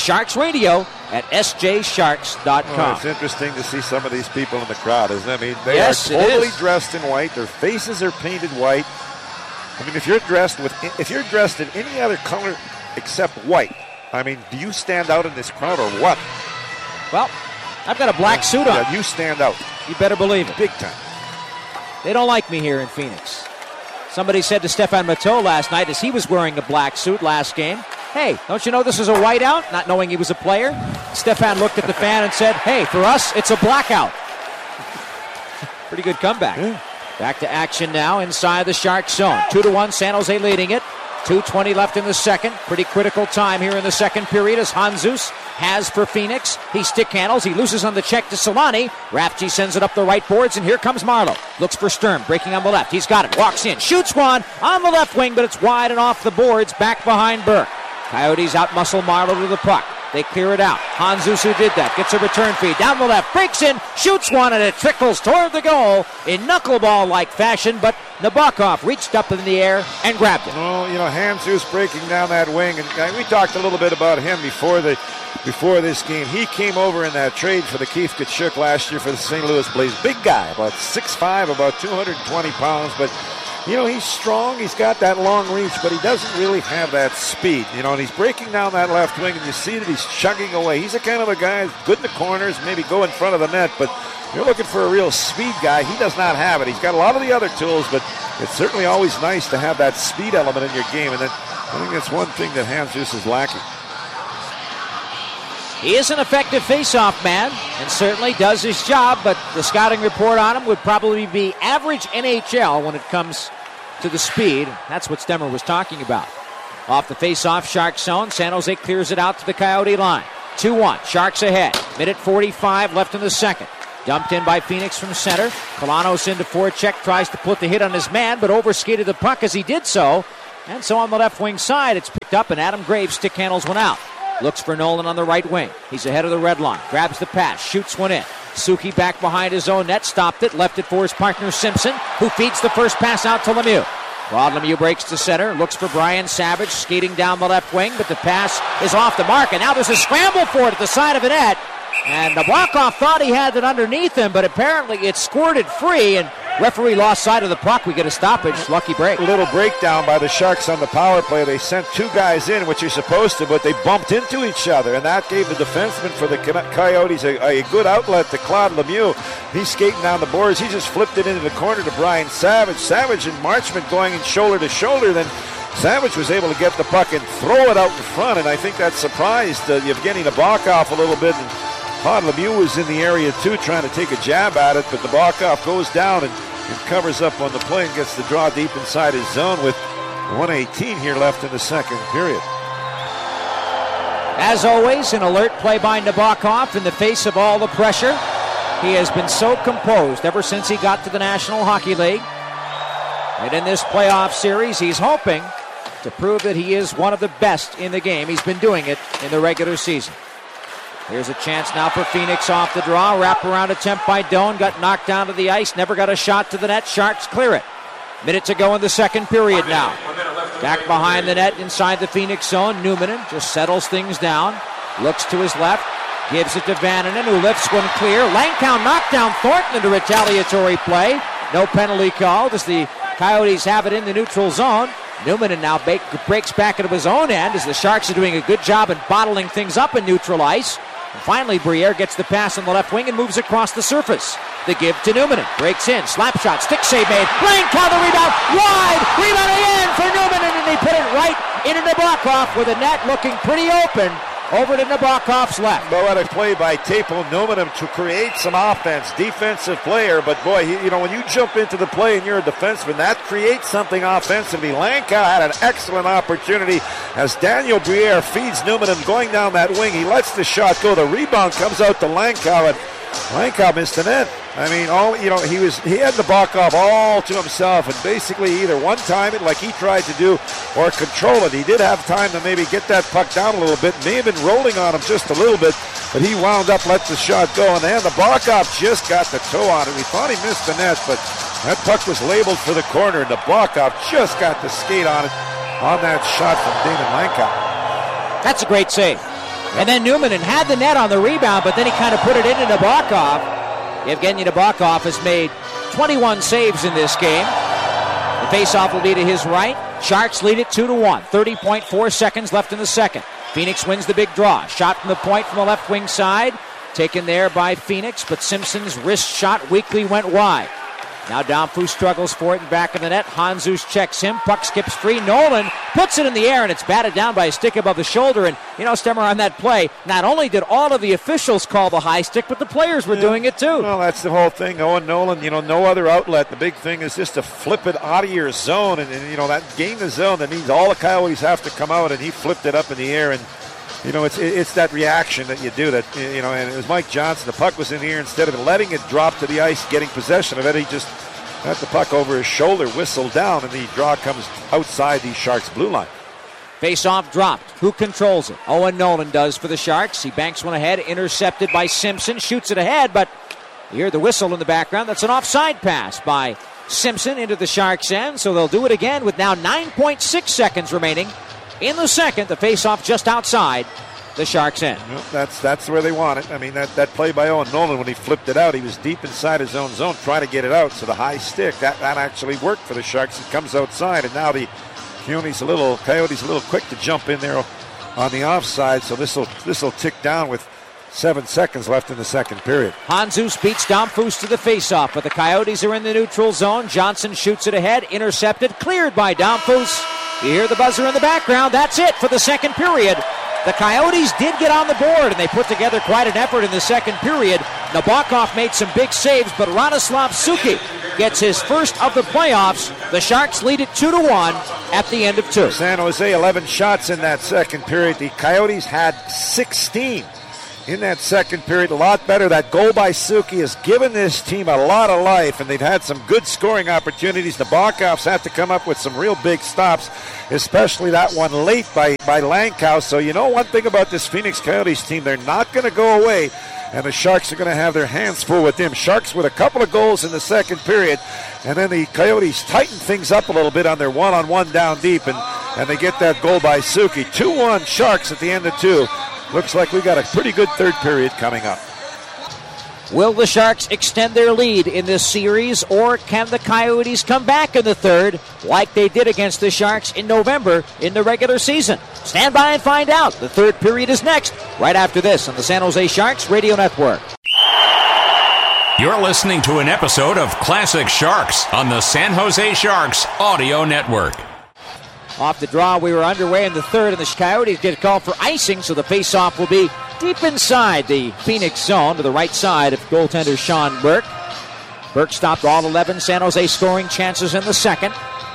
sharksradio@sjsharks.com. Oh, it's interesting to see some of these people in the crowd, isn't it? I mean, they are totally dressed in white. Their faces are painted white. I mean, if you're dressed in any other color except white, I mean, do you stand out in this crowd or what? Well, I've got a black suit on. Yeah, you stand out. You better believe it. Big time. They don't like me here in Phoenix. Somebody said to Stefan Matteau last night as he was wearing a black suit last game, "Hey, don't you know this is a whiteout?" Not knowing he was a player. Stefan looked at the fan and said, "Hey, for us, it's a blackout." Pretty good comeback. Yeah. Back to action now inside the Sharks zone. 2-1, San Jose leading it. 2:20 left in the second. Pretty critical time here in the second period as Handzus has for Phoenix. He stick handles. He loses on the check to Solani. Rafji sends it up the right boards, and here comes Marleau. Looks for Sturm, breaking on the left. He's got it. Walks in. Shoots one on the left wing, but it's wide and off the boards, back behind Burke. Coyotes outmuscle Marleau to the puck. They clear it out. Handzus, who did that, gets a return feed. Down the left, breaks in, shoots one, and it trickles toward the goal in knuckleball-like fashion, but Nabokov reached up in the air and grabbed it. Oh, Handzus breaking down that wing, and we talked a little bit about him before this game. He came over in that trade for the Keith Tkachuk last year for the St. Louis Blues. Big guy, about 6'5", about 220 pounds, but he's strong. He's got that long reach, but he doesn't really have that speed. And he's breaking down that left wing, and you see that he's chugging away. He's the kind of a guy who's good in the corners, maybe go in front of the net, but you're looking for a real speed guy. He does not have it. He's got a lot of the other tools, but it's certainly always nice to have that speed element in your game, and I think that's one thing that Handzus is lacking. He is an effective face-off man and certainly does his job, but the scouting report on him would probably be average NHL when it comes to the speed. That's what Stemmer was talking about. Off the face-off, Sharks zone. San Jose clears it out to the Coyote line. 2-1, Sharks ahead. Minute 45 left in the second. Dumped in by Phoenix from center. Kalanos into forecheck, tries to put the hit on his man, but overskated the puck as he did so. And so on the left wing side, it's picked up, and Adam Graves stick handles one out. Looks for Nolan on the right wing. He's ahead of the red line. Grabs the pass, shoots one in. Suki back behind his own net, stopped it, left it for his partner Simpson, who feeds the first pass out to Lemieux. Rod Lemieux breaks to center, looks for Brian Savage, skating down the left wing, but the pass is off the mark, and now there's a scramble for it at the side of the net. And Nabokov thought he had it underneath him, but apparently it squirted free, and referee lost sight of the puck. We get a stoppage. Lucky break. A little breakdown by the Sharks on the power play. They sent two guys in, which you're supposed to, but they bumped into each other, and that gave the defenseman for the Coyotes a good outlet to Claude Lemieux. He's skating down the boards. He just flipped it into the corner to Brian Savage. Savage and Marchment going in shoulder to shoulder. Then Savage was able to get the puck and throw it out in front, and I think that surprised Evgeny Nabokov a little bit. And Claude Lemieux was in the area too, trying to take a jab at it, but Nabokov goes down and covers up on the play and gets the draw deep inside his zone with 1:18 here left in the second period. As always, an alert play by Nabokov in the face of all the pressure. He has been so composed ever since he got to the National Hockey League. And in this playoff series, he's hoping to prove that he is one of the best in the game. He's been doing it in the regular season. Here's a chance now for Phoenix off the draw. Wraparound attempt by Doan. Got knocked down to the ice. Never got a shot to the net. Sharks clear it. Minute to go in the second period now. Back behind the net inside the Phoenix zone. Numminen just settles things down. Looks to his left. Gives it to Vananen, who lifts one clear. Langkow knocked down Thornton into retaliatory play. No penalty called as the Coyotes have it in the neutral zone. Numminen now breaks back into his own end as the Sharks are doing a good job in bottling things up in neutral ice. And finally, Briere gets the pass on the left wing and moves across the surface. The give to Numminen. Breaks in. Slap shot. Stick save made. Langkow the rebound. Wide. Rebound again for Numminen. And they put it right into Nabokov with the net looking pretty open. Over to Nabokov's left. Well, what a play by Teppo Numminen to create some offense. Defensive player, but boy, when you jump into the play and you're a defenseman, that creates something offensively. Langkow had an excellent opportunity as Daniel Briere feeds Numminen going down that wing. He lets the shot go. The rebound comes out to Langkow, and Langkow missed the net. I mean, he had Nabokov all to himself, and basically either one-time it like he tried to do or control it. He did have time to maybe get that puck down a little bit. May have been rolling on him just a little bit, but he wound up, let the shot go, and then Nabokov just got the toe on it. We thought he missed the net, but that puck was labeled for the corner, and Nabokov just got the skate on it on that shot from David Langkow. That's a great save. And then Numminen had the net on the rebound, but then he kind of put it into Nabokov. Evgeny Nabokov has made 21 saves in this game. The faceoff will be to his right. Sharks lead it 2-1. 30.4 seconds left in the second. Phoenix wins the big draw. Shot from the point from the left wing side. Taken there by Phoenix, but Simpson's wrist shot weakly went wide. Now Domfus struggles for it in back of the net. Hanzus checks him. Puck skips free. Nolan puts it in the air, and it's batted down by a stick above the shoulder. And, Stemmer, on that play, not only did all of the officials call the high stick, but the players were doing it too. Well, that's the whole thing. Owen Nolan, no other outlet. The big thing is just to flip it out of your zone. And that gain the zone, that means all the Coyotes have to come out, and he flipped it up in the air. And it's that reaction that you do that, and it was Mike Johnson. The puck was in the air. Instead of letting it drop to the ice, getting possession of it, he just got the puck over his shoulder, whistled down, and the draw comes outside the Sharks' blue line. Face-off dropped. Who controls it? Owen Nolan does for the Sharks. He banks one ahead, intercepted by Simpson, shoots it ahead, but you hear the whistle in the background. That's an offside pass by Simpson into the Sharks' end, so they'll do it again with now 9.6 seconds remaining in the second. The face-off just outside the Sharks' end. That's where they want it. I mean, that play by Owen Nolan, when he flipped it out, he was deep inside his own zone trying to get it out. So the high stick, that actually worked for the Sharks. It comes outside, and now the Coyotes a little quick to jump in there on the offside. So this will tick down with 7 seconds left in the second period. Hanzus beats Domfus to the faceoff, but the Coyotes are in the neutral zone. Johnson shoots it ahead, intercepted, cleared by Domfus. You hear the buzzer in the background. That's it for the second period. The Coyotes did get on the board, and they put together quite an effort in the second period. Nabokov made some big saves, but Radoslav Suki gets his first of the playoffs. The Sharks lead it 2-1 at the end of 2. San Jose, 11 shots in that second period. The Coyotes had 16. in that second period, a lot better. That goal by Suki has given this team a lot of life, and they've had some good scoring opportunities. The Bockoffs have to come up with some real big stops, especially that one late by Langkow. So you know one thing about this Phoenix Coyotes team, they're not going to go away, and the Sharks are going to have their hands full with them. Sharks with a couple of goals in the second period, and then the Coyotes tighten things up a little bit on their one-on-one down deep, and they get that goal by Suki. 2-1 Sharks at the end of 2. Looks like we got a pretty good third period coming up. Will the Sharks extend their lead in this series, or can the Coyotes come back in the third like they did against the Sharks in November in the regular season? Stand by and find out. The third period is next, right after this on the San Jose Sharks Radio Network. You're listening to an episode of Classic Sharks on the San Jose Sharks Audio Network. Off the draw, we were underway in the third, and the Coyotes get called for icing, so the faceoff will be deep inside the Phoenix zone to the right side of goaltender Sean Burke. Burke stopped all 11 San Jose scoring chances in the second.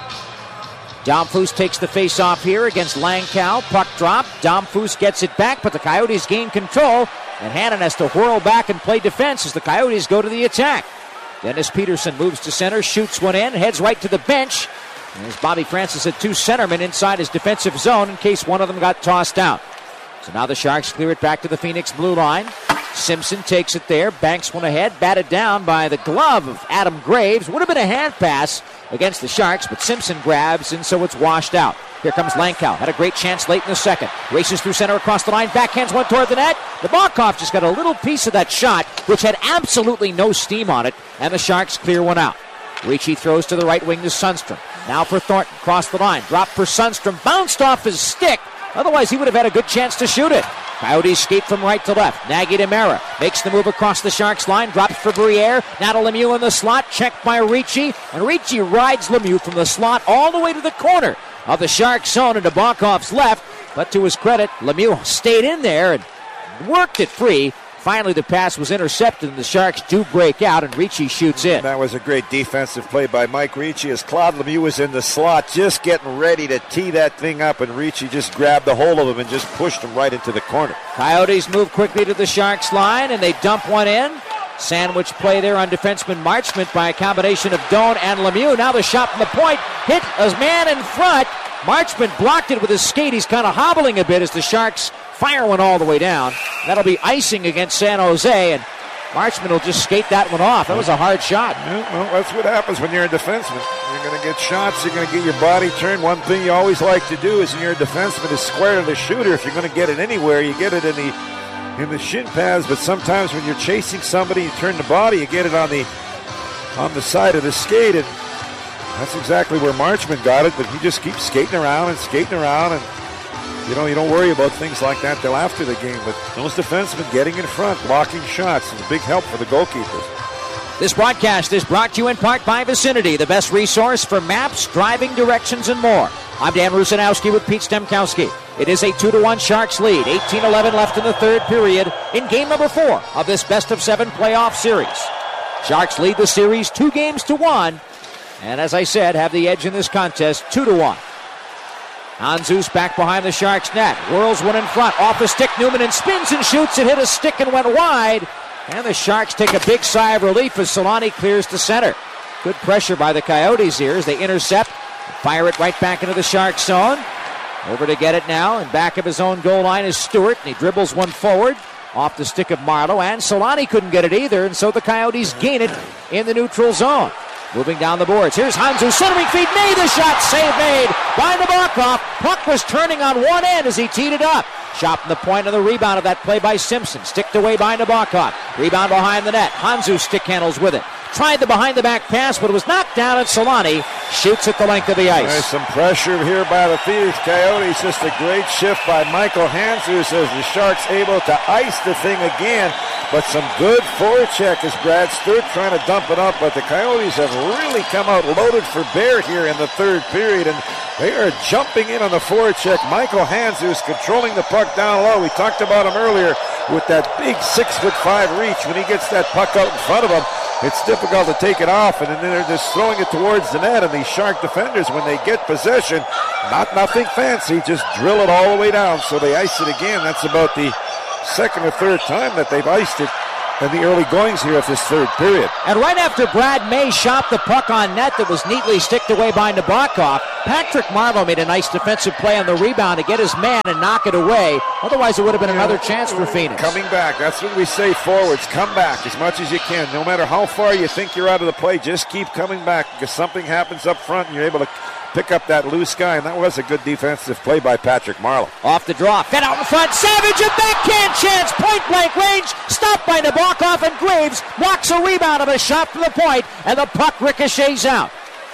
Domfus takes the faceoff here against Langkow. Puck drop. Domfus gets it back, but the Coyotes gain control, and Hannon has to whirl back and play defense as the Coyotes go to the attack. Dennis Peterson moves to center, shoots one in, heads right to the bench. There's Bobby Francis had two centermen inside his defensive zone in case one of them got tossed out. So now the Sharks clear it back to the Phoenix blue line. Simpson takes it there, banks one ahead, batted down by the glove of Adam Graves. Would have been a hand pass against the Sharks, but Simpson grabs, and so it's washed out. Here comes Langkow. Had a great chance late in the second. Races through center across the line, backhands one toward the net. The Bockoff just got a little piece of that shot, which had absolutely no steam on it, and the Sharks clear one out. Ricci throws to the right wing to Sundstrom. Now for Thornton, cross the line. Drop for Sundstrom, bounced off his stick. Otherwise, he would have had a good chance to shoot it. Coyotes skate from right to left. Nagy to Mara. Makes the move across the Sharks line. Drops for Briere. Now to Lemieux in the slot. Checked by Ricci. And Ricci rides Lemieux from the slot all the way to the corner of the Sharks zone into Bockoff's left. But to his credit, Lemieux stayed in there and worked it free. Finally, the pass was intercepted, and the Sharks do break out, and Ricci shoots in. That was a great defensive play by Mike Ricci as Claude Lemieux was in the slot, just getting ready to tee that thing up, and Ricci just grabbed a hold of him and just pushed him right into the corner. Coyotes move quickly to the Sharks line, and they dump one in. Sandwich play there on defenseman Marchment by a combination of Doan and Lemieux. Now the shot from the point, hit a man in front. Marchment blocked it with his skate. He's kind of hobbling a bit as the Sharks fire one all the way down. That'll be icing against San Jose, and Marchment will just skate that one off. That was a hard shot. Yeah, well, that's what happens when you're a defenseman. You're going to get shots. You're going to get your body turned. One thing you always like to do is when you're a defenseman is square to the shooter. If you're going to get it anywhere, you get it in the shin pads. But sometimes when you're chasing somebody, you turn the body, you get it on the side of the skate. And that's exactly where Marchment got it. But he just keeps skating around, and you don't worry about things like that till after the game. But those defensemen getting in front, blocking shots is a big help for the goalkeepers. This broadcast is brought to you in part by Vicinity, the best resource for maps, driving directions, and more. I'm Dan Rusanowski with Pete Stemkowski. It is a 2-1 Sharks lead. 18-11 left in the third period in game number 4 of this best-of-7 playoff series. Sharks lead the series 2-1, and as I said, have the edge in this contest 2-1. Hanzus back behind the Sharks net. Whirls one in front. Off the stick, Newman, and spins and shoots. It hit a stick and went wide. And the Sharks take a big sigh of relief as Solani clears to center. Good pressure by the Coyotes here as they intercept. Fire it right back into the Sharks zone. Over to get it now. And back of his own goal line is Stewart. And he dribbles one forward. Off the stick of Marleau. And Solani couldn't get it either. And so the Coyotes gain it in the neutral zone. Moving down the boards. Here's Hanzu, centering feed, made the shot, save made by Nabokov. Puck was turning on one end as he teed it up. Shot from the point of the rebound of that play by Simpson. Sticked away by Nabokov. Rebound behind the net. Hanzu stick handles with it. Tried the behind-the-back pass, but it was knocked down, and Solani shoots at the length of the ice. There's some pressure here by the Phoenix Coyotes. Just a great shift by Michael Hanzus as the Sharks able to ice the thing again. But some good forecheck as Brad Stewart trying to dump it up. But the Coyotes have really come out loaded for bear here in the third period. And they are jumping in on the forecheck. Michael Hanzus controlling the puck down low. We talked about him earlier with that big 6'5" reach. When he gets that puck out in front of him, it's difficult to take it off, and then they're just throwing it towards the net. And these Shark defenders, when they get possession, nothing fancy, just drill it all the way down. So they ice it again. That's about the second or third time that they've iced it in the early goings here of this third period. And right after Brad May shot the puck on net that was neatly sticked away by Nabokov, Patrick Marleau made a nice defensive play on the rebound to get his man and knock it away. Otherwise, it would have been another chance for Phoenix. Coming back. That's what we say, forwards. Come back as much as you can. No matter how far you think you're out of the play, just keep coming back because something happens up front and you're able to pick up that loose guy, and that was a good defensive play by Patrick Marleau. Off the draw, fed out in front, Savage, a backhand chance, point-blank range, stopped by Nabokov, and Graves blocks a rebound of a shot from the point, and the puck ricochets out.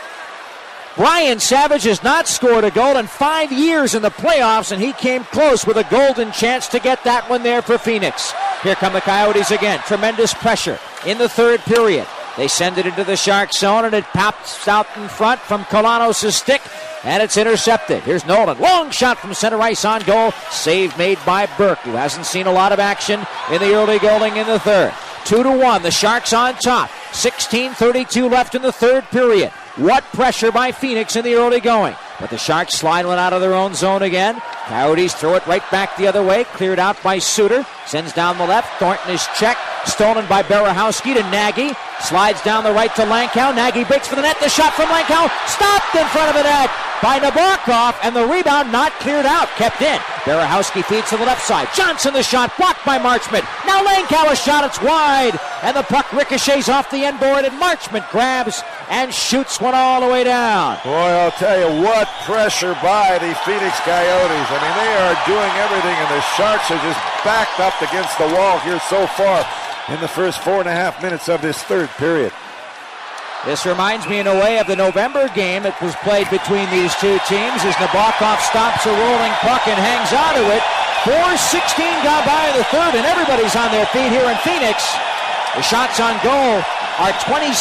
Brian Savage has not scored a goal in 5 years in the playoffs, and he came close with a golden chance to get that one there for Phoenix. Here come the Coyotes again. Tremendous pressure in the third period. They send it into the Sharks zone, and it pops out in front from Kolanos' stick, and it's intercepted. Here's Nolan. Long shot from center ice on goal. Save made by Burke, who hasn't seen a lot of action in the early going in the third. 2-1, the Sharks on top. 16:32 left in the third period. What pressure by Phoenix in the early going. But the Sharks slide one out of their own zone again. Coyotes throw it right back the other way. Cleared out by Suter. Sends down the left. Thornton is checked. Stolen by Berehowski to Nagy. Slides down the right to Lankow. Nagy breaks for the net. The shot from Lankow. Stopped in front of the net by Nabokov. And the rebound not cleared out. Kept in. Berehowski feeds to the left side. Johnson the shot. Blocked by Marchment. Now Lankow a shot. It's wide. And the puck ricochets off the end board. And Marchment grabs and shoots one all the way down. Boy, I'll tell you what pressure by the Phoenix Coyotes. I mean, they are doing everything, and the Sharks are just backed up against the wall here so far in the first 4.5 minutes of this third period. This reminds me in a way of the November game that was played between these two teams as Nabokov stops a rolling puck and hangs onto it. 4:16 gone by in the third, and everybody's on their feet here in Phoenix. The shots on goal are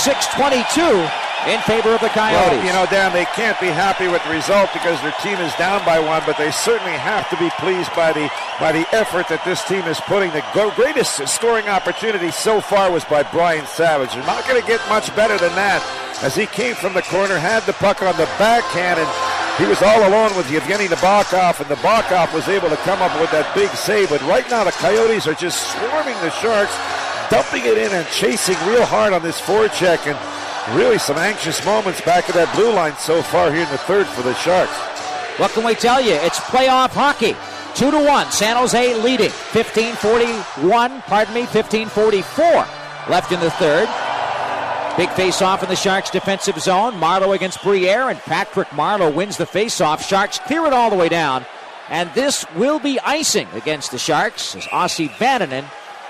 26-22 in favor of the Coyotes. Well, you know, Dan, they can't be happy with the result because their team is down by one, but they certainly have to be pleased by the effort that this team is putting. The greatest scoring opportunity so far was by Brian Savage. They're not going to get much better than that as he came from the corner, had the puck on the backhand, and he was all alone with Yevgeny Nabokov, and Nabokov was able to come up with that big save. But right now the Coyotes are just swarming the Sharks, dumping it in and chasing real hard on this forecheck, and really some anxious moments back at that blue line so far here in the third for the Sharks. What can we tell you? It's playoff hockey. 2-1, San Jose leading. 15:44 left in the third. Big face-off in the Sharks' defensive zone. Marleau against Briere, and Patrick Marleau wins the face-off. Sharks clear it all the way down, and this will be icing against the Sharks as Ossi Vananen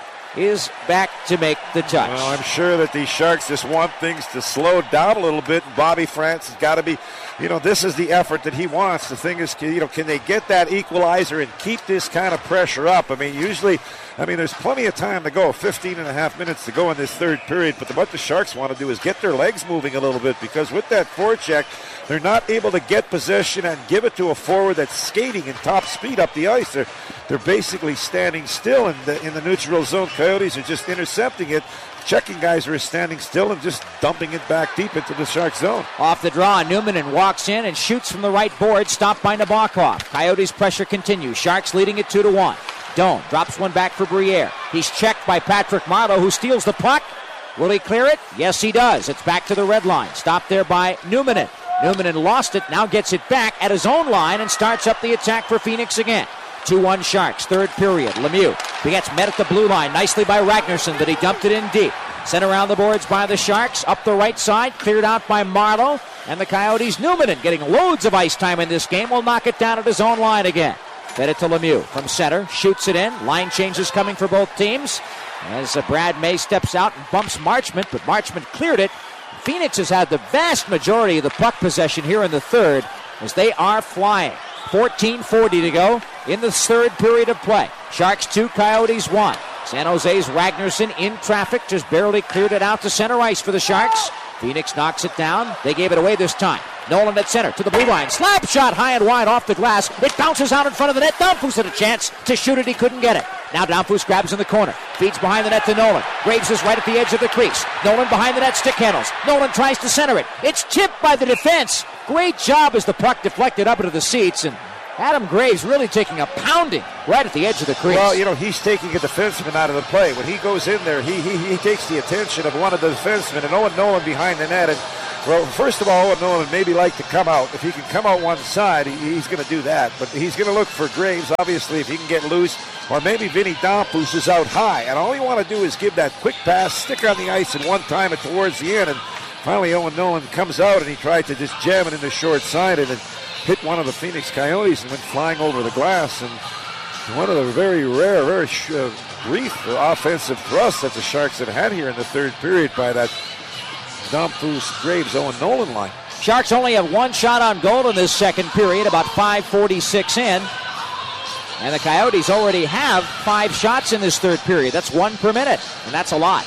is back to make the touch. Well, I'm sure that the Sharks just want things to slow down a little bit. Bobby France has got to be, this is the effort that he wants. The thing is, can they get that equalizer and keep this kind of pressure up? I mean, there's plenty of time to go, 15.5 minutes to go in this third period, but what the Sharks want to do is get their legs moving a little bit, because with that forecheck, they're not able to get possession and give it to a forward that's skating in top speed up the ice. They're basically standing still in the neutral zone. Coyotes are just intercepting it. Checking guys are standing still and just dumping it back deep into the Sharks zone. Off the draw, Newman walks in and shoots from the right board, stopped by Nabokov. Coyotes' pressure continues. Sharks leading it 2-1. Doan drops one back for Briere. He's checked by Patrick Marleau, who steals the puck. Will he clear it? Yes, he does. It's back to the red line. Stopped there by Newman. Newman lost it, now gets it back at his own line and starts up the attack for Phoenix again. 2-1 Sharks, third period. Lemieux, he gets met at the blue line nicely by Ragnarsson, but he dumped it in deep. Sent around the boards by the Sharks, up the right side, cleared out by Marleau, and the Coyotes, Newman, getting loads of ice time in this game, will knock it down at his own line again. Fed it to Lemieux from center, shoots it in. Line changes coming for both teams as Brad May steps out and bumps Marchment, but Marchment cleared it. Phoenix has had the vast majority of the puck possession here in the third as they are flying. 14:40 to go in the third period of play. Sharks 2, Coyotes 1. San Jose's Ragnarsson in traffic, just barely cleared it out to center ice for the Sharks. Phoenix knocks it down. They gave it away this time. Nolan at center to the blue line. Slap shot high and wide off the glass. It bounces out in front of the net. Downfus had a chance to shoot it. He couldn't get it. Now Downfus grabs in the corner. Feeds behind the net to Nolan. Graves is right at the edge of the crease. Nolan behind the net, stick handles. Nolan tries to center it. It's tipped by the defense. Great job as the puck deflected up into the seats, and Adam Graves really taking a pounding right at the edge of the crease. Well, he's taking a defenseman out of the play. When he goes in there, he takes the attention of one of the defensemen, and Owen Nolan behind the net. And, well, first of all, Owen Nolan maybe like to come out. If he can come out one side, he's going to do that. But he's going to look for Graves, obviously, if he can get loose. Or maybe Vinny Domfus is out high. And all you want to do is give that quick pass, stick on the ice, and one time it towards the end. And finally, Owen Nolan comes out, and he tried to just jam it in the short side and hit one of the Phoenix Coyotes and went flying over the glass. And one of the very rare, very brief offensive thrusts that the Sharks have had here in the third period by that Domfus, Graves, Owen Nolan line. Sharks only have one shot on goal in this second period, about 5:46 in. And the Coyotes already have 5 shots in this third period. That's 1 per minute, and that's a lot.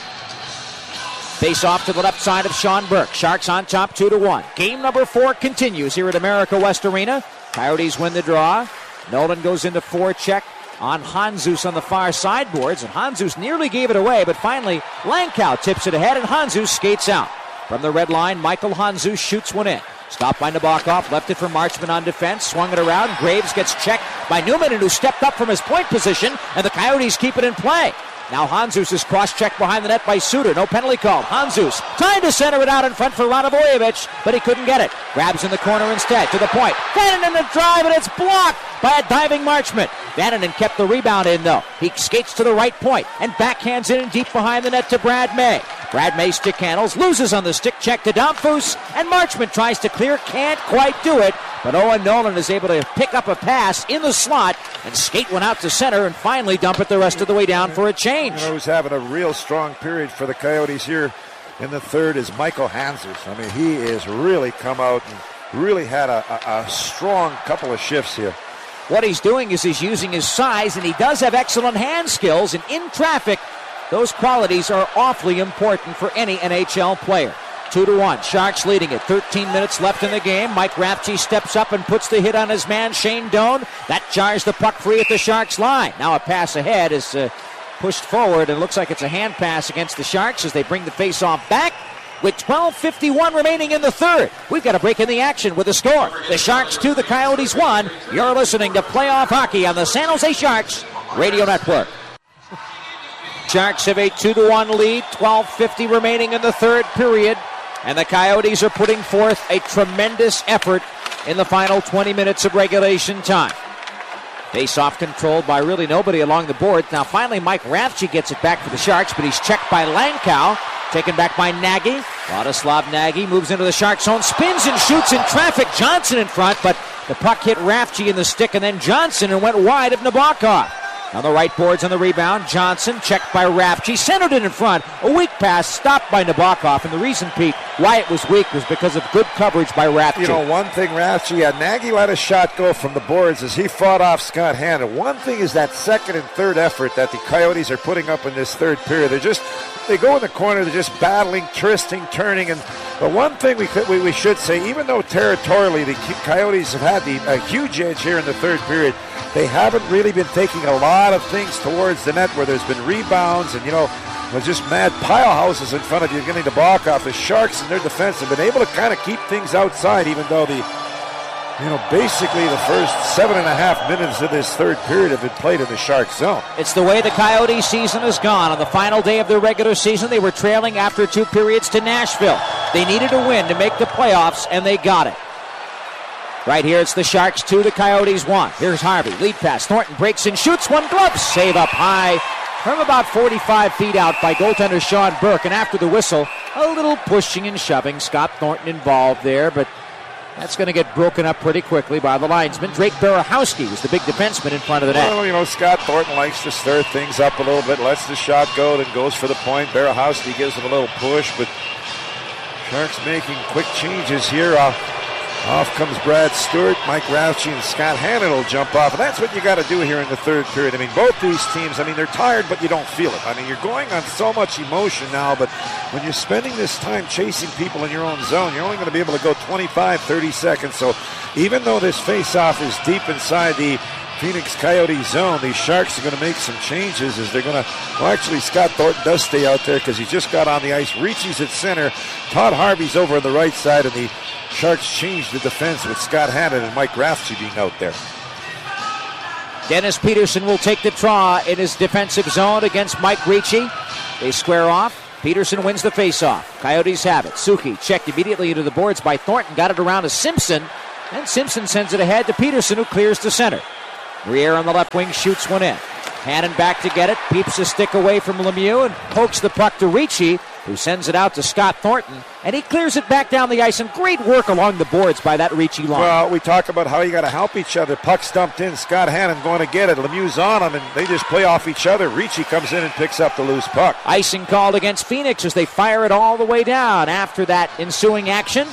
Face off to the left side of Sean Burke. Sharks on top 2-1. Game number 4 continues here at America West Arena. Coyotes win the draw. Nolan goes into forecheck on Handzus on the far sideboards, and Handzus nearly gave it away, but finally Langkow tips it ahead, and Handzus skates out. From the red line, Michael Handzus shoots one in. Stopped by Nabokov, left it for Marchment on defense, swung it around. Graves gets checked by Newman, who stepped up from his point position, and the Coyotes keep it in play. Now Handzus is cross-checked behind the net by Suter. No penalty called. Handzus trying to center it out in front for Radovojevich, but he couldn't get it. Grabs in the corner instead, to the point. Vananen the drive, and it's blocked by a diving Marchment. Vananen kept the rebound in, though. He skates to the right point and backhands it in deep behind the net to Brad May. Brad May stick handles, loses on the stick check to Domfus, and Marchment tries to clear, can't quite do it. But Owen Nolan is able to pick up a pass in the slot and skate one out to center and finally dump it the rest of the way down for a change. Who's having a real strong period for the Coyotes here in the third is Michael Handzus. I mean, he has really come out and really had a strong couple of shifts here. What he's doing is he's using his size, and he does have excellent hand skills, and in traffic, those qualities are awfully important for any NHL player. 2-1. Sharks leading it. 13 minutes left in the game. Mike Rafchi steps up and puts the hit on his man, Shane Doan. That jars the puck free at the Sharks line. Now a pass ahead is pushed forward, and looks like it's a hand pass against the Sharks as they bring the face-off back with 12:51 remaining in the third. We've got a break in the action with the score. The Sharks 2, the Coyotes 1. You're listening to Playoff Hockey on the San Jose Sharks Radio Network. Sharks have a 2-1 lead. 12:50 remaining in the third period. And the Coyotes are putting forth a tremendous effort in the final 20 minutes of regulation time. Face-off controlled by really nobody along the board. Now finally Mike Rafchi gets it back for the Sharks, but he's checked by Langkow. Taken back by Nagy. Vladislav Nagy moves into the Shark zone, spins and shoots in traffic. Johnson in front, but the puck hit Rafchi in the stick and then Johnson and went wide of Nabokov. On the right boards on the rebound, Johnson checked by Rafchi, centered it in front. A weak pass stopped by Nabokov, and the reason, Pete, why it was weak was because of good coverage by Rafchi. You know, one thing Rafchi had, Nagy let a shot go from the boards as he fought off Scott Hannon. One thing is that second and third effort that the Coyotes are putting up in this third period. They go in the corner, they're just battling, twisting, turning, but one thing we should say, even though territorially the Coyotes have had a huge edge here in the third period, they haven't really been taking a lot of things towards the net where there's been rebounds and, with just mad pile houses in front of you getting the block off. The Sharks and their defense have been able to kind of keep things outside, even though basically the first 7.5 minutes of this third period have been played in the Sharks zone. It's the way the Coyote season has gone. On the final day of their regular season, they were trailing after 2 periods to Nashville. They needed a win to make the playoffs, and they got it. Right here, it's the Sharks 2, the Coyotes 1. Here's Harvey, lead pass. Thornton breaks and shoots one, glove save up high from about 45 feet out by goaltender Sean Burke. And after the whistle, a little pushing and shoving. Scott Thornton involved there, but that's going to get broken up pretty quickly by the linesman. Drake Berehowski was the big defenseman in front of the net. Well, Scott Thornton likes to stir things up a little bit, lets the shot go, then goes for the point. Berehowski gives him a little push, but Sharks making quick changes here. Off comes Brad Stewart, Mike Rafchi, and Scott Hannon will jump off. And that's what you got to do here in the third period. Both these teams, they're tired, but you don't feel it. You're going on so much emotion now, but when you're spending this time chasing people in your own zone, you're only going to be able to go 25, 30 seconds. So even though this face-off is deep inside the Phoenix Coyote zone, these Sharks are going to make some changes as they're going to, actually Scott Thornton does stay out there because he just got on the ice. Ricci's at center. Todd Harvey's over on the right side, and the Sharks changed the defense with Scott Hannon and Mike Rafchi being out there. Dennis Peterson will take the draw in his defensive zone against Mike Ricci. They square off. Peterson wins the faceoff. Coyotes have it. Suki checked immediately into the boards by Thornton. Got it around to Simpson. And Simpson sends it ahead to Peterson, who clears to center. Briere on the left wing shoots one in. Hannon back to get it. Peeps a stick away from Lemieux and pokes the puck to Ricci, who sends it out to Scott Thornton. And he clears it back down the ice. And great work along the boards by that Ricci line. Well, we talk about how you got to help each other. Puck's dumped in. Scott Hannon going to get it. Lemieux's on him, and they just play off each other. Ricci comes in and picks up the loose puck. Icing called against Phoenix as they fire it all the way down after that ensuing action.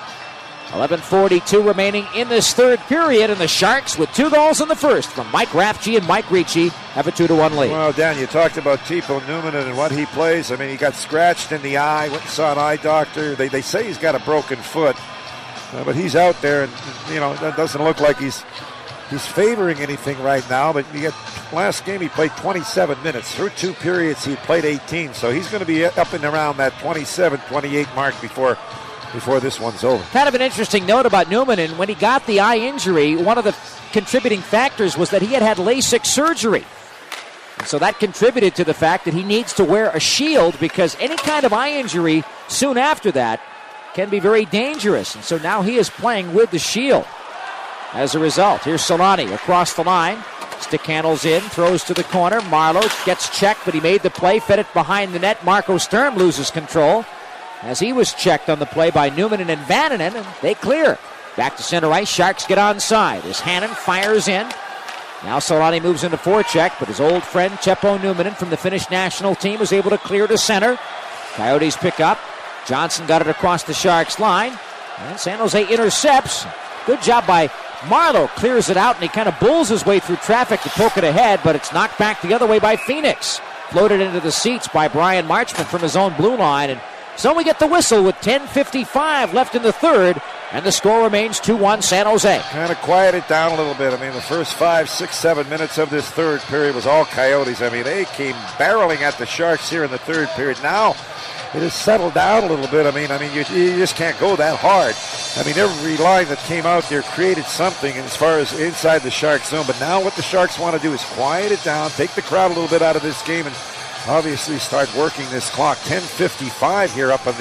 11:42 remaining in this third period, and the Sharks, with 2 goals in the first from Mike Raffji and Mike Ricci, have a 2-1 lead. Well, Dan, you talked about Teppo Numminen and what he plays. I mean, he got scratched in the eye, went and saw an eye doctor. They say he's got a broken foot, but he's out there, and, you know, that doesn't look like he's favoring anything right now. But last game he played 27 minutes. Through 2 periods he played 18, so he's going to be up and around that 27, 28 mark before this one's over. Kind of an interesting note about Numminen. When he got the eye injury, one of the contributing factors was that he had LASIK surgery. And so that contributed to the fact that he needs to wear a shield, because any kind of eye injury soon after that can be very dangerous. And so now he is playing with the shield. As a result, here's Solani across the line. Stick handles in, throws to the corner. Marleau gets checked, but he made the play, fed it behind the net. Marco Sturm loses control as he was checked on the play by Numminen and Vananen, and they clear. Back to center ice, Sharks get onside as Hannon fires in. Now Solani moves into forecheck, but his old friend Teppo Numminen from the Finnish national team was able to clear to center. Coyotes pick up. Johnson got it across the Sharks line, and San Jose intercepts. Good job by Marleau, clears it out, and he kind of bulls his way through traffic to poke it ahead, but it's knocked back the other way by Phoenix. Floated into the seats by Brian Marchment from his own blue line, and so we get the whistle with 10:55 left in the third, and the score remains 2-1 San Jose. Kind of quieted down a little bit. I mean, the first 5, 6, 7 minutes of this third period was all Coyotes. I mean, they came barreling at the Sharks here in the third period. Now it has settled down a little bit. I mean, you just can't go that hard. I mean, every line that came out there created something as far as inside the Sharks zone. But now what the Sharks want to do is quiet it down, take the crowd a little bit out of this game, and obviously start working this clock. 10:55 here up on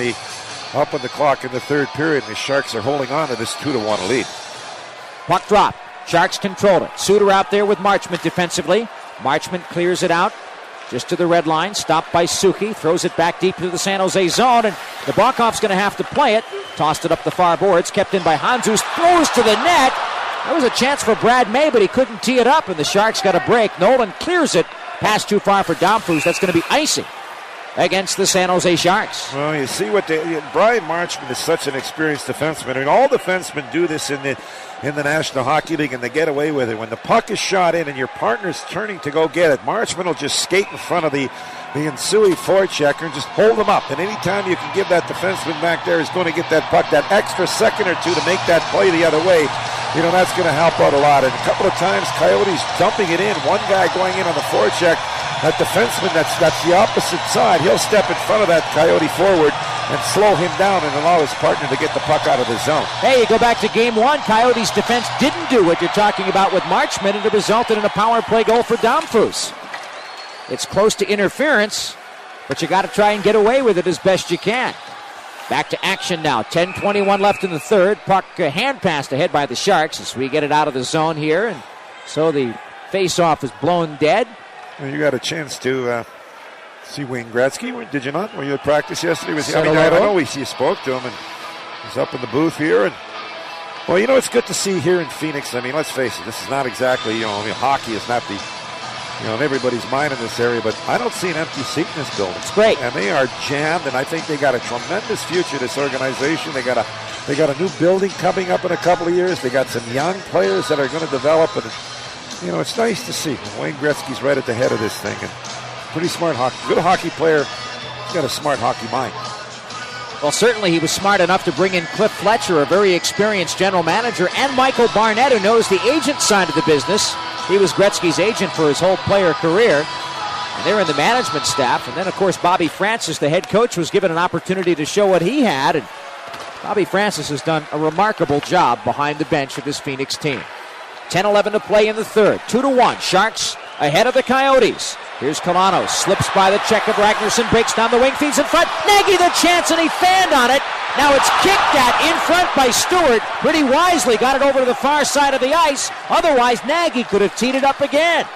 the clock in the third period, and the Sharks are holding on to this 2-1 lead. Puck drop. Sharks control it. Suter out there with Marchment defensively. Marchment clears it out just to the red line. Stopped by Suki. Throws it back deep into the San Jose zone, and the Nabokhov's going to have to play it. Tossed it up the far boards. Kept in by Handzus. Throws to the net. There was a chance for Brad May, but he couldn't tee it up, and the Sharks got a break. Nolan clears it. Pass too far for Domfus. That's going to be icing against the San Jose Sharks. Well, you see what Brian Marchment is such an experienced defenseman. I mean, all defensemen do this in the National Hockey League, and they get away with it. When the puck is shot in and your partner's turning to go get it, Marchment will just skate in front of the Insui forechecker and just hold him up. And anytime you can give that defenseman back there is going to get that puck that extra second or two to make that play the other way, you know, that's going to help out a lot. And a couple of times, Coyotes dumping it in. One guy going in on the forecheck. That defenseman, that's the opposite side. He'll step in front of that Coyote forward and slow him down and allow his partner to get the puck out of the zone. Hey, you go back to game one. Coyotes defense didn't do what you're talking about with Marchment, and it resulted in a power play goal for Domfus. It's close to interference, but you got to try and get away with it as best you can. Back to action now. 10:21 left in the third. Puck hand passed ahead by the Sharks as we get it out of the zone here, and so the face-off is blown dead. Well, you got a chance to see Wayne Gretzky, did you not? Were you at practice yesterday? I know you spoke to him, and he's up in the booth here. And well, you know, it's good to see here in Phoenix. I mean, let's face it, this is not exactly, hockey is not the, in everybody's mind in this area, but I don't see an empty seat in this building. It's great. And they are jammed, and I think they got a tremendous future, this organization. They got a new building coming up in a couple of years. They got some young players that are going to develop, and it's nice to see. Wayne Gretzky's right at the head of this thing, and pretty smart hockey. Good hockey player. He's got a smart hockey mind. Well, certainly he was smart enough to bring in Cliff Fletcher, a very experienced general manager, and Michael Barnett, who knows the agent side of the business. He was Gretzky's agent for his whole player career. And they're in the management staff. And then, of course, Bobby Francis, the head coach, was given an opportunity to show what he had. And Bobby Francis has done a remarkable job behind the bench of this Phoenix team. 10-11 to play in the third. 2-1. Sharks ahead of the Coyotes. Here's Colano. Slips by the check of Ragnarsson. Breaks down the wing. Feeds in front. Nagy the chance, and he fanned on it. Now it's kicked at in front by Stewart. Pretty wisely got it over to the far side of the ice. Otherwise, Nagy could have teed it up again.